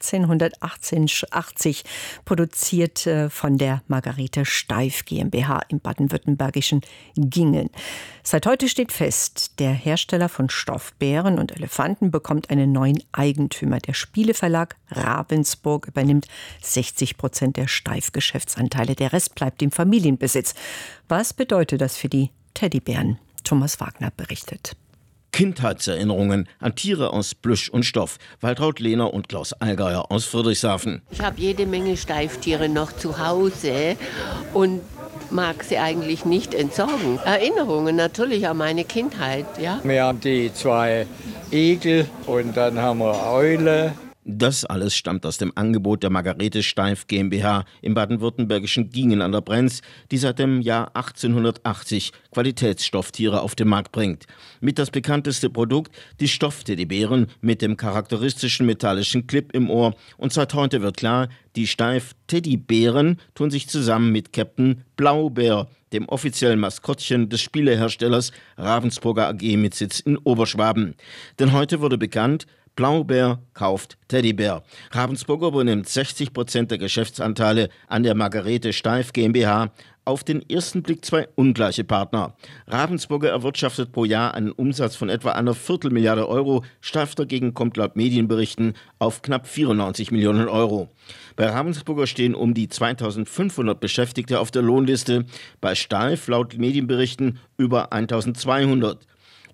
1880 produziert von der Margarete Steiff GmbH im baden-württembergischen Gingen. Seit heute steht fest, der Hersteller von Stoffbären und Elefanten bekommt einen neuen Eigentümer. Der Spieleverlag Ravensburg übernimmt 60% der Steiff-Geschäftsanteile. Der Rest bleibt im Familienbesitz. Was bedeutet das für die Teddybären? Thomas Wagner berichtet. Kindheitserinnerungen an Tiere aus Plüsch und Stoff. Waltraud Lehner und Klaus Allgeier aus Friedrichshafen. Ich habe jede Menge Steifftiere noch zu Hause und mag sie eigentlich nicht entsorgen. Erinnerungen natürlich an meine Kindheit, ja. Wir haben die 2 Igel und dann haben wir Eule. Das alles stammt aus dem Angebot der Margarete Steiff GmbH im baden-württembergischen Gingen an der Brenz, die seit dem Jahr 1880 Qualitätsstofftiere auf den Markt bringt. Mit das bekannteste Produkt, die Stoffteddybären mit dem charakteristischen metallischen Clip im Ohr. Und seit heute wird klar, die Steiff-Teddybären tun sich zusammen mit Captain Blaubeer, dem offiziellen Maskottchen des Spieleherstellers Ravensburger AG mit Sitz in Oberschwaben. Denn heute wurde bekannt, Blaubeer kauft Teddybär. Ravensburger übernimmt 60% der Geschäftsanteile an der Margarete Steiff GmbH. Auf den ersten Blick 2 ungleiche Partner. Ravensburger erwirtschaftet pro Jahr einen Umsatz von etwa einer Viertelmilliarde €. Steiff dagegen kommt laut Medienberichten auf knapp 94 Millionen €. Bei Ravensburger stehen um die 2500 Beschäftigte auf der Lohnliste. Bei Steiff laut Medienberichten über 1200.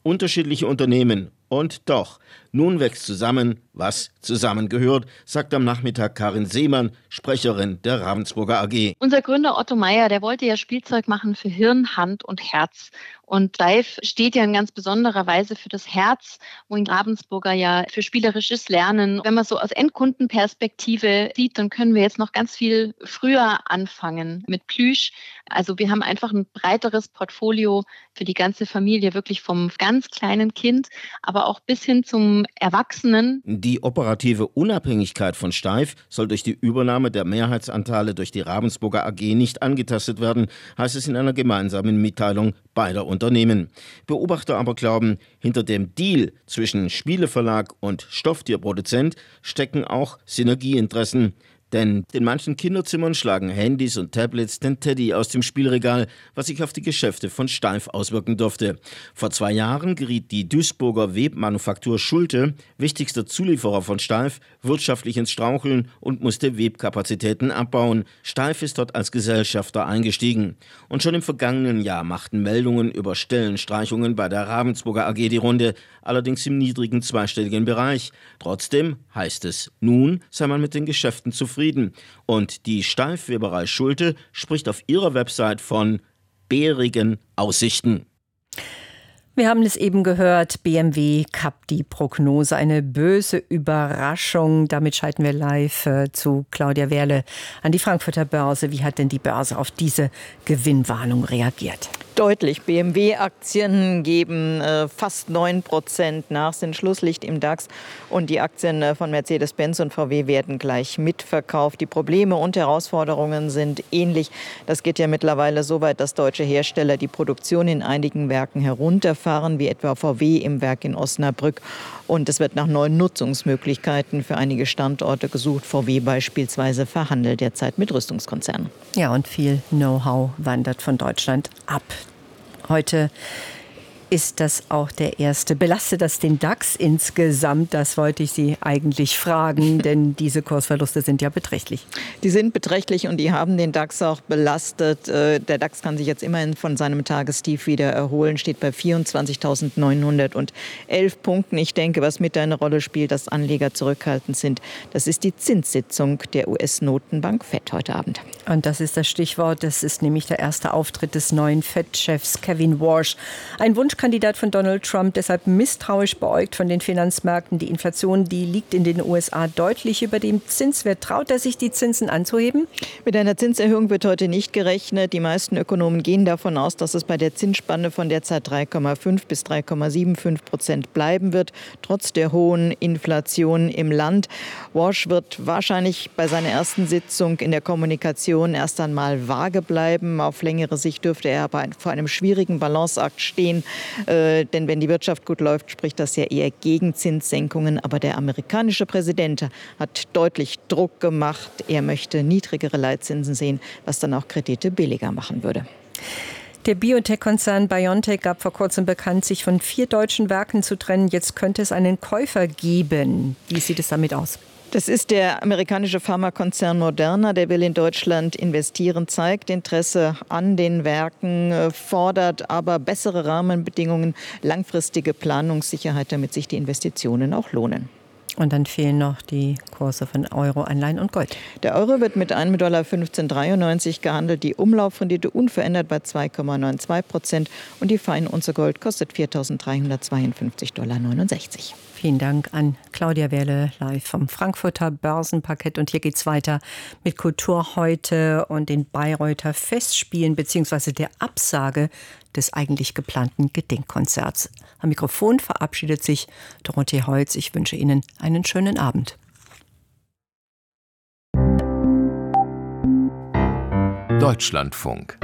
Unterschiedliche Unternehmen. Und doch, nun wächst zusammen, was zusammengehört, sagt am Nachmittag Karin Seemann, Sprecherin der Ravensburger AG. Unser Gründer Otto Meyer, der wollte ja Spielzeug machen für Hirn, Hand und Herz. Und Steiff steht ja in ganz besonderer Weise für das Herz, wohin Ravensburger ja für spielerisches Lernen. Wenn man so aus Endkundenperspektive sieht, dann können wir jetzt noch ganz viel früher anfangen mit Plüsch. Also wir haben einfach ein breiteres Portfolio für die ganze Familie, wirklich vom ganz kleinen Kind, aber auch bis hin zum Erwachsenen. Die operative Unabhängigkeit von Steiff soll durch die Übernahme der Mehrheitsanteile durch die Ravensburger AG nicht angetastet werden, heißt es in einer gemeinsamen Mitteilung beider Unternehmen. Beobachter aber glauben, hinter dem Deal zwischen Spieleverlag und Stofftierproduzent stecken auch Synergieinteressen. Denn in manchen Kinderzimmern schlagen Handys und Tablets den Teddy aus dem Spielregal, was sich auf die Geschäfte von Steiff auswirken dürfte. Vor 2 Jahren geriet die Duisburger Webmanufaktur Schulte, wichtigster Zulieferer von Steiff, wirtschaftlich ins Straucheln und musste Webkapazitäten abbauen. Steiff ist dort als Gesellschafter eingestiegen. Und schon im vergangenen Jahr machten Meldungen über Stellenstreichungen bei der Ravensburger AG die Runde, allerdings im niedrigen zweistelligen Bereich. Trotzdem heißt es, nun sei man mit den Geschäften zufrieden. Und die Steiff-Weberei Schulte spricht auf ihrer Website von bärigen Aussichten. Wir haben es eben gehört, BMW kappt die Prognose. Eine böse Überraschung. Damit schalten wir live zu Claudia Werle an die Frankfurter Börse. Wie hat denn die Börse auf diese Gewinnwarnung reagiert? Deutlich. BMW-Aktien geben fast 9% nach, sind Schlusslicht im DAX. Und die Aktien von Mercedes-Benz und VW werden gleich mitverkauft. Die Probleme und Herausforderungen sind ähnlich. Das geht ja mittlerweile so weit, dass deutsche Hersteller die Produktion in einigen Werken herunterfahren, wie etwa VW im Werk in Osnabrück. Und es wird nach neuen Nutzungsmöglichkeiten für einige Standorte gesucht. VW beispielsweise verhandelt derzeit mit Rüstungskonzernen. Ja, und viel Know-how wandert von Deutschland ab. Heute ist das auch der erste. Belastet das den DAX insgesamt? Das wollte ich Sie eigentlich fragen, denn diese Kursverluste sind ja beträchtlich. Die sind beträchtlich und die haben den DAX auch belastet. Der DAX kann sich jetzt immerhin von seinem Tagestief wieder erholen, steht bei 24.911 Punkten. Ich denke, was mit eine Rolle spielt, dass Anleger zurückhaltend sind, das ist die Zinssitzung der US-Notenbank FED heute Abend. Und das ist das Stichwort. Das ist nämlich der erste Auftritt des neuen FED-Chefs Kevin Warsh. Ein Wunschkandidat von Donald Trump, deshalb misstrauisch beäugt von den Finanzmärkten. Die Inflation, die liegt in den USA deutlich über dem Zinswert. Traut er sich, die Zinsen anzuheben? Mit einer Zinserhöhung wird heute nicht gerechnet. Die meisten Ökonomen gehen davon aus, dass es bei der Zinsspanne von derzeit 3,5 bis 3,75% bleiben wird, trotz der hohen Inflation im Land. Warsh wird wahrscheinlich bei seiner ersten Sitzung in der Kommunikation erst einmal vage bleiben. Auf längere Sicht dürfte er aber vor einem schwierigen Balanceakt stehen. Denn wenn die Wirtschaft gut läuft, spricht das ja eher gegen Zinssenkungen. Aber der amerikanische Präsident hat deutlich Druck gemacht. Er möchte niedrigere Leitzinsen sehen, was dann auch Kredite billiger machen würde. Der Biotech-Konzern BioNTech gab vor kurzem bekannt, sich von 4 deutschen Werken zu trennen. Jetzt könnte es einen Käufer geben. Wie sieht es damit aus? Das ist der amerikanische Pharmakonzern Moderna, der will in Deutschland investieren, zeigt Interesse an den Werken, fordert aber bessere Rahmenbedingungen, langfristige Planungssicherheit, damit sich die Investitionen auch lohnen. Und dann fehlen noch die Kurse von Euro, Anleihen und Gold. Der Euro wird mit einem $15,93 gehandelt, die Umlaufrendite unverändert bei 2,92% und die Feinunze Gold kostet $4.352,69. Vielen Dank an Claudia Werle live vom Frankfurter Börsenparkett. Und hier geht's weiter mit Kultur heute und den Bayreuther Festspielen bzw. der Absage des eigentlich geplanten Gedenkkonzerts. Am Mikrofon verabschiedet sich Dorothee Holz. Ich wünsche Ihnen einen schönen Abend. Deutschlandfunk.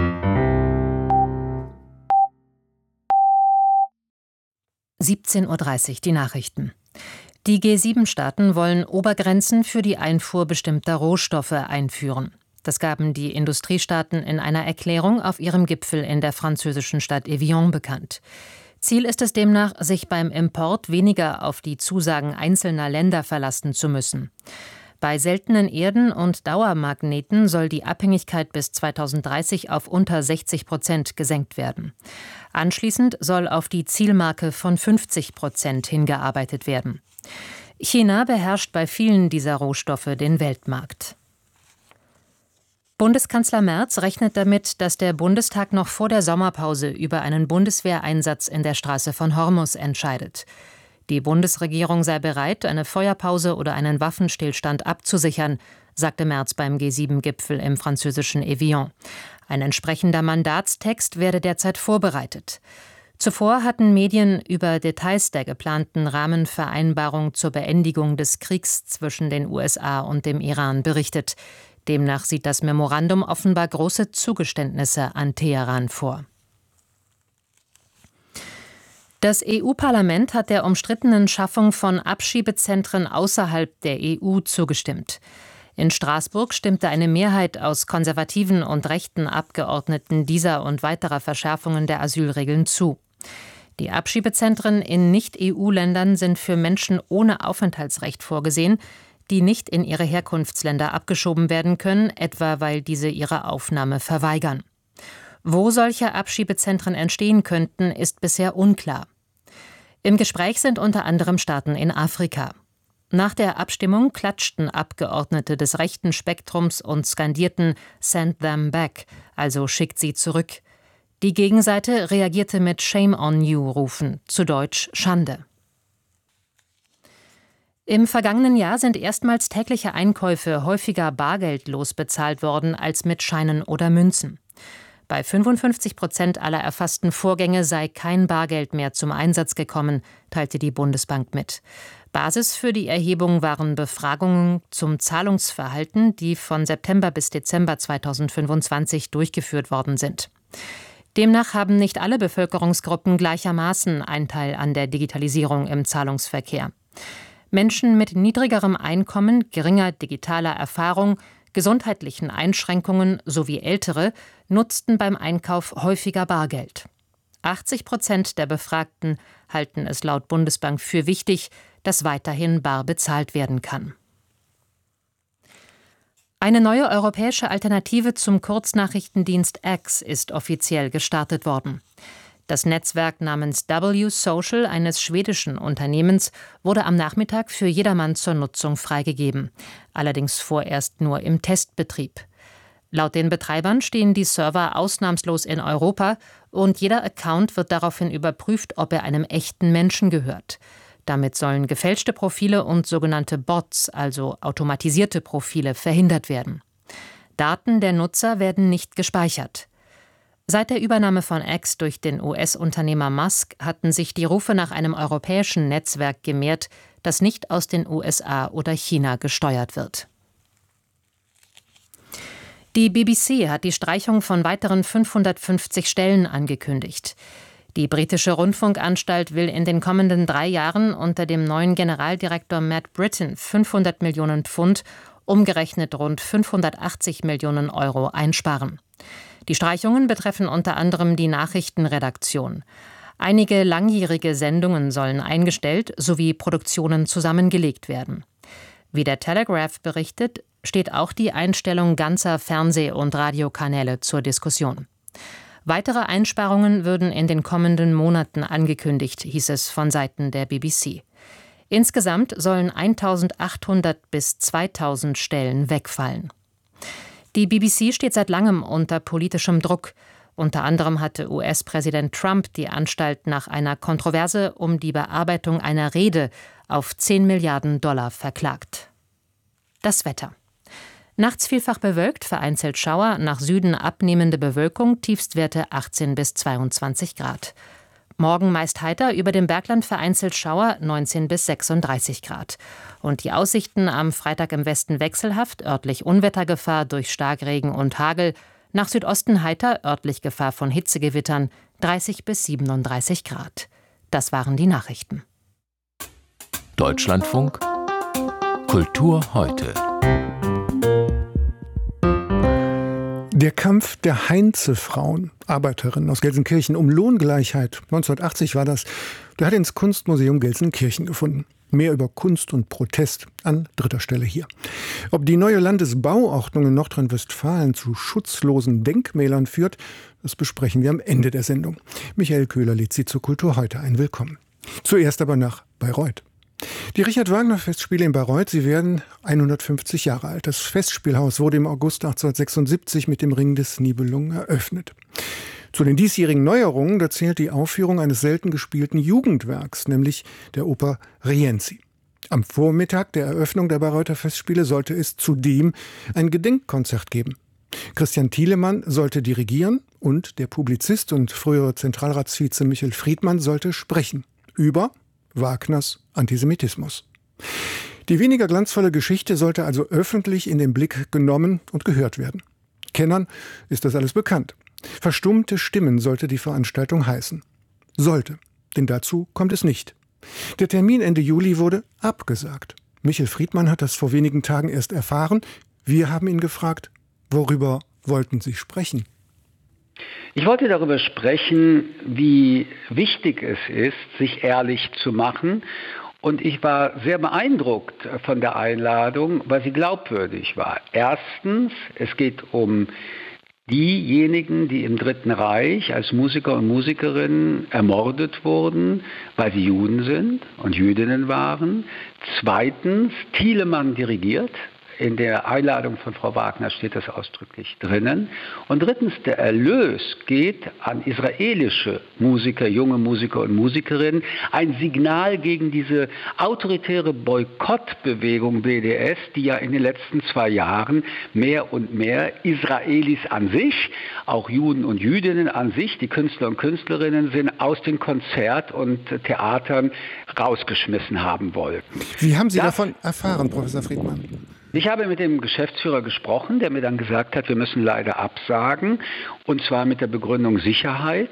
(17:30 Uhr) die Nachrichten. Die G7-Staaten wollen Obergrenzen für die Einfuhr bestimmter Rohstoffe einführen. Das gaben die Industriestaaten in einer Erklärung auf ihrem Gipfel in der französischen Stadt Evian bekannt. Ziel ist es demnach, sich beim Import weniger auf die Zusagen einzelner Länder verlassen zu müssen. Bei seltenen Erden und Dauermagneten soll die Abhängigkeit bis 2030 auf unter 60% gesenkt werden. Anschließend soll auf die Zielmarke von 50% hingearbeitet werden. China beherrscht bei vielen dieser Rohstoffe den Weltmarkt. Bundeskanzler Merz rechnet damit, dass der Bundestag noch vor der Sommerpause über einen Bundeswehreinsatz in der Straße von Hormuz entscheidet. Die Bundesregierung sei bereit, eine Feuerpause oder einen Waffenstillstand abzusichern, sagte Merz beim G7-Gipfel im französischen Evian. Ein entsprechender Mandatstext werde derzeit vorbereitet. Zuvor hatten Medien über Details der geplanten Rahmenvereinbarung zur Beendigung des Kriegs zwischen den USA und dem Iran berichtet. Demnach sieht das Memorandum offenbar große Zugeständnisse an Teheran vor. Das EU-Parlament hat der umstrittenen Schaffung von Abschiebezentren außerhalb der EU zugestimmt. In Straßburg stimmte eine Mehrheit aus konservativen und rechten Abgeordneten dieser und weiterer Verschärfungen der Asylregeln zu. Die Abschiebezentren in Nicht-EU-Ländern sind für Menschen ohne Aufenthaltsrecht vorgesehen, die nicht in ihre Herkunftsländer abgeschoben werden können, etwa weil diese ihre Aufnahme verweigern. Wo solche Abschiebezentren entstehen könnten, ist bisher unklar. Im Gespräch sind unter anderem Staaten in Afrika. Nach der Abstimmung klatschten Abgeordnete des rechten Spektrums und skandierten "Send them back", also schickt sie zurück. Die Gegenseite reagierte mit "Shame on you"-Rufen, zu Deutsch Schande. Im vergangenen Jahr sind erstmals tägliche Einkäufe häufiger bargeldlos bezahlt worden als mit Scheinen oder Münzen. Bei 55% aller erfassten Vorgänge sei kein Bargeld mehr zum Einsatz gekommen, teilte die Bundesbank mit. Basis für die Erhebung waren Befragungen zum Zahlungsverhalten, die von September bis Dezember 2025 durchgeführt worden sind. Demnach haben nicht alle Bevölkerungsgruppen gleichermaßen Anteil an der Digitalisierung im Zahlungsverkehr. Menschen mit niedrigerem Einkommen, geringer digitaler Erfahrung, gesundheitlichen Einschränkungen sowie Ältere nutzten beim Einkauf häufiger Bargeld. 80% der Befragten halten es laut Bundesbank für wichtig, dass weiterhin bar bezahlt werden kann. Eine neue europäische Alternative zum Kurznachrichtendienst X ist offiziell gestartet worden. Das Netzwerk namens W-Social eines schwedischen Unternehmens wurde am Nachmittag für jedermann zur Nutzung freigegeben, allerdings vorerst nur im Testbetrieb. Laut den Betreibern stehen die Server ausnahmslos in Europa und jeder Account wird daraufhin überprüft, ob er einem echten Menschen gehört. Damit sollen gefälschte Profile und sogenannte Bots, also automatisierte Profile, verhindert werden. Daten der Nutzer werden nicht gespeichert. Seit der Übernahme von X durch den US-Unternehmer Musk hatten sich die Rufe nach einem europäischen Netzwerk gemehrt, das nicht aus den USA oder China gesteuert wird. Die BBC hat die Streichung von weiteren 550 Stellen angekündigt. Die britische Rundfunkanstalt will in den kommenden 3 Jahren unter dem neuen Generaldirektor Matt Britton 500 Millionen Pfund, umgerechnet rund 580 Millionen Euro einsparen. Die Streichungen betreffen unter anderem die Nachrichtenredaktion. Einige langjährige Sendungen sollen eingestellt sowie Produktionen zusammengelegt werden. Wie der Telegraph berichtet, steht auch die Einstellung ganzer Fernseh- und Radiokanäle zur Diskussion. Weitere Einsparungen würden in den kommenden Monaten angekündigt, hieß es von Seiten der BBC. Insgesamt sollen 1.800 bis 2.000 Stellen wegfallen. Die BBC steht seit langem unter politischem Druck. Unter anderem hatte US-Präsident Trump die Anstalt nach einer Kontroverse um die Bearbeitung einer Rede auf 10 Milliarden $ verklagt. Das Wetter. Nachts vielfach bewölkt, vereinzelt Schauer, nach Süden abnehmende Bewölkung, Tiefstwerte 18 bis 22 Grad. Morgen meist heiter, über dem Bergland vereinzelt Schauer, 19 bis 36 Grad. Und die Aussichten am Freitag im Westen wechselhaft, örtlich Unwettergefahr durch Starkregen und Hagel, nach Südosten heiter, örtlich Gefahr von Hitzegewittern, 30 bis 37 Grad. Das waren die Nachrichten. Deutschlandfunk Kultur heute. Der Kampf der Heinze-Frauen, Arbeiterinnen aus Gelsenkirchen, um Lohngleichheit, 1980 war das, der hat ins Kunstmuseum Gelsenkirchen gefunden. Mehr über Kunst und Protest an dritter Stelle hier. Ob die neue Landesbauordnung in Nordrhein-Westfalen zu schutzlosen Denkmälern führt, das besprechen wir am Ende der Sendung. Michael Köhler lädt Sie zur Kultur heute ein. Willkommen. Zuerst aber nach Bayreuth. Die Richard-Wagner-Festspiele in Bayreuth, sie werden 150 Jahre alt. Das Festspielhaus wurde im August 1876 mit dem Ring des Nibelungen eröffnet. Zu den diesjährigen Neuerungen, da zählt die Aufführung eines selten gespielten Jugendwerks, nämlich der Oper Rienzi. Am Vormittag der Eröffnung der Bayreuther Festspiele sollte es zudem ein Gedenkkonzert geben. Christian Thielemann sollte dirigieren und der Publizist und frühere Zentralratsvize Michel Friedmann sollte sprechen über Wagners Antisemitismus. Die weniger glanzvolle Geschichte sollte also öffentlich in den Blick genommen und gehört werden. Kennern ist das alles bekannt. Verstummte Stimmen sollte die Veranstaltung heißen. Sollte, denn dazu kommt es nicht. Der Termin Ende Juli wurde abgesagt. Michel Friedmann hat das vor wenigen Tagen erst erfahren. Wir haben ihn gefragt, worüber wollten Sie sprechen? Ich wollte darüber sprechen, wie wichtig es ist, sich ehrlich zu machen. Und ich war sehr beeindruckt von der Einladung, weil sie glaubwürdig war. Erstens, es geht um diejenigen, die im Dritten Reich als Musiker und Musikerinnen ermordet wurden, weil sie Juden sind und Jüdinnen waren. Zweitens, Thielemann dirigiert. In der Einladung von Frau Wagner steht das ausdrücklich drinnen. Und drittens, der Erlös geht an israelische Musiker, junge Musiker und Musikerinnen. Ein Signal gegen diese autoritäre Boykottbewegung BDS, die ja in den letzten 2 Jahren mehr und mehr Israelis an sich, auch Juden und Jüdinnen an sich, die Künstler und Künstlerinnen sind, aus den Konzert- und Theatern rausgeschmissen haben wollten. Wie haben Sie davon erfahren, Professor Friedmann? Ich habe mit dem Geschäftsführer gesprochen, der mir dann gesagt hat, wir müssen leider absagen, und zwar mit der Begründung Sicherheit.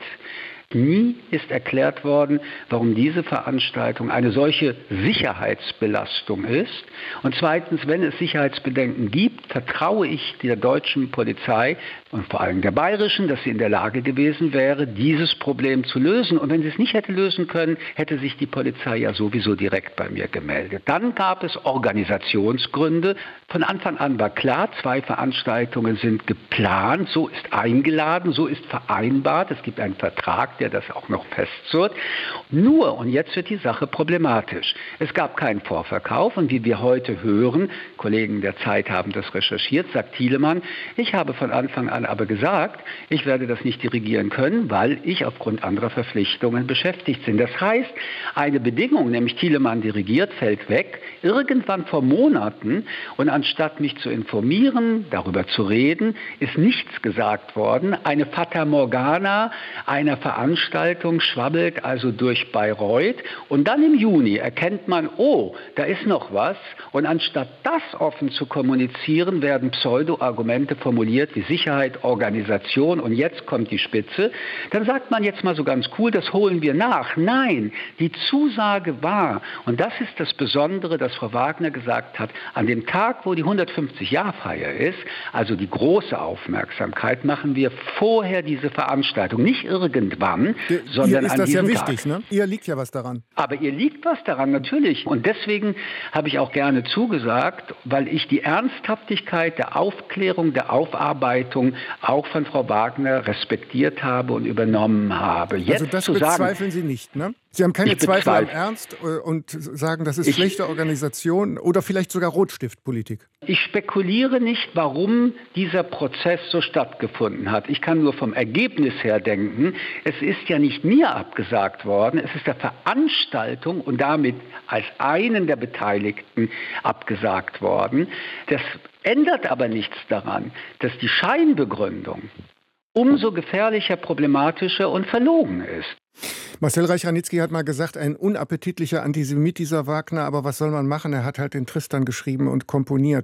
Nie ist erklärt worden, warum diese Veranstaltung eine solche Sicherheitsbelastung ist. Und zweitens, wenn es Sicherheitsbedenken gibt, vertraue ich der deutschen Polizei und vor allem der bayerischen, dass sie in der Lage gewesen wäre, dieses Problem zu lösen. Und wenn sie es nicht hätte lösen können, hätte sich die Polizei ja sowieso direkt bei mir gemeldet. Dann gab es Organisationsgründe. Von Anfang an war klar, 2 Veranstaltungen sind geplant, so ist eingeladen, so ist vereinbart. Es gibt einen Vertrag, der das auch noch festzurrt. Nur, und jetzt wird die Sache problematisch, es gab keinen Vorverkauf und wie wir heute hören, Kollegen der Zeit haben das recherchiert, sagt Thielemann, ich habe von Anfang an aber gesagt, ich werde das nicht dirigieren können, weil ich aufgrund anderer Verpflichtungen beschäftigt bin. Das heißt, eine Bedingung, nämlich Thielemann dirigiert, fällt weg, irgendwann vor Monaten, und anstatt mich zu informieren, darüber zu reden, ist nichts gesagt worden. Eine Fata Morgana einer Veranstaltung schwabbelt also durch Bayreuth und dann im Juni erkennt man, oh, da ist noch was, und anstatt das offen zu kommunizieren, werden Pseudo-Argumente formuliert wie Sicherheit, Organisation, und jetzt kommt die Spitze. Dann sagt man jetzt mal so ganz cool, das holen wir nach. Nein, die Zusage war, und das ist das Besondere, dass Frau Wagner gesagt hat, an dem Tag, wo die 150-Jahr-Feier ist, also die große Aufmerksamkeit, machen wir vorher diese Veranstaltung, nicht irgendwann, sondern ist an das diesem ja wichtig, Tag. Ne? Ihr liegt ja was daran. Aber ihr liegt was daran, natürlich. Und deswegen habe ich auch gerne zugesagt, weil ich die Ernsthaftigkeit der Aufklärung, der Aufarbeitung auch von Frau Wagner respektiert habe und übernommen habe. Jetzt also das zu bezweifeln sagen, Sie nicht, ne? Sie haben keine Zweifel am Ernst und sagen, das ist schlechte Organisation oder vielleicht sogar Rotstiftpolitik. Ich spekuliere nicht, warum dieser Prozess so stattgefunden hat. Ich kann nur vom Ergebnis her denken, es ist ja nicht mir abgesagt worden, es ist der Veranstaltung und damit als einen der Beteiligten abgesagt worden. Das ändert aber nichts daran, dass die Scheinbegründung umso gefährlicher, problematischer und verlogen ist. Marcel Reich-Ranitzky hat mal gesagt, ein unappetitlicher Antisemit, dieser Wagner, aber was soll man machen? Er hat halt den Tristan geschrieben und komponiert.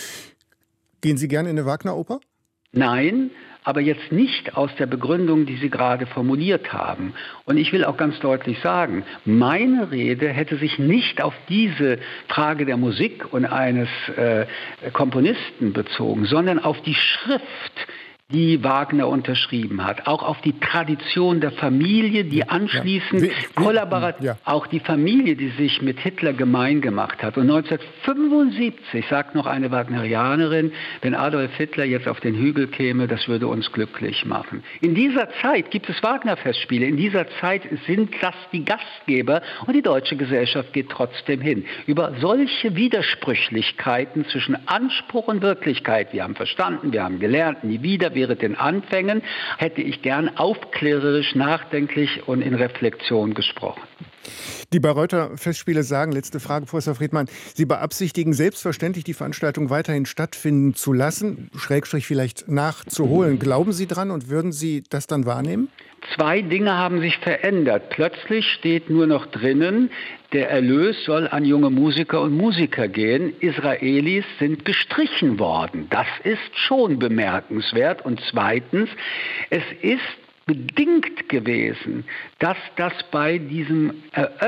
Gehen Sie gerne in eine Wagner-Oper? Nein, aber jetzt nicht aus der Begründung, die Sie gerade formuliert haben. Und ich will auch ganz deutlich sagen, meine Rede hätte sich nicht auf diese Frage der Musik und eines Komponisten bezogen, sondern auf die Schrift, die Wagner unterschrieben hat, auch auf die Tradition der Familie, die anschließend auch die Familie, die sich mit Hitler gemein gemacht hat. Und 1975 sagt noch eine Wagnerianerin, wenn Adolf Hitler jetzt auf den Hügel käme, das würde uns glücklich machen. In dieser Zeit gibt es Wagner-Festspiele, in dieser Zeit sind das die Gastgeber und die deutsche Gesellschaft geht trotzdem hin. Über solche Widersprüchlichkeiten zwischen Anspruch und Wirklichkeit, wir haben verstanden, wir haben gelernt, nie wieder, während den Anfängen, hätte ich gern aufklärerisch, nachdenklich und in Reflexion gesprochen. Die Bayreuther Festspiele sagen, letzte Frage, Professor Friedmann, Sie beabsichtigen selbstverständlich, die Veranstaltung weiterhin stattfinden zu lassen, Schrägstrich vielleicht nachzuholen. Glauben Sie dran und würden Sie das dann wahrnehmen? 2 Dinge haben sich verändert. Plötzlich steht nur noch drinnen, der Erlös soll an junge Musiker und Musiker gehen. Israelis sind gestrichen worden. Das ist schon bemerkenswert. Und zweitens, es ist bedingt gewesen, dass das bei diesem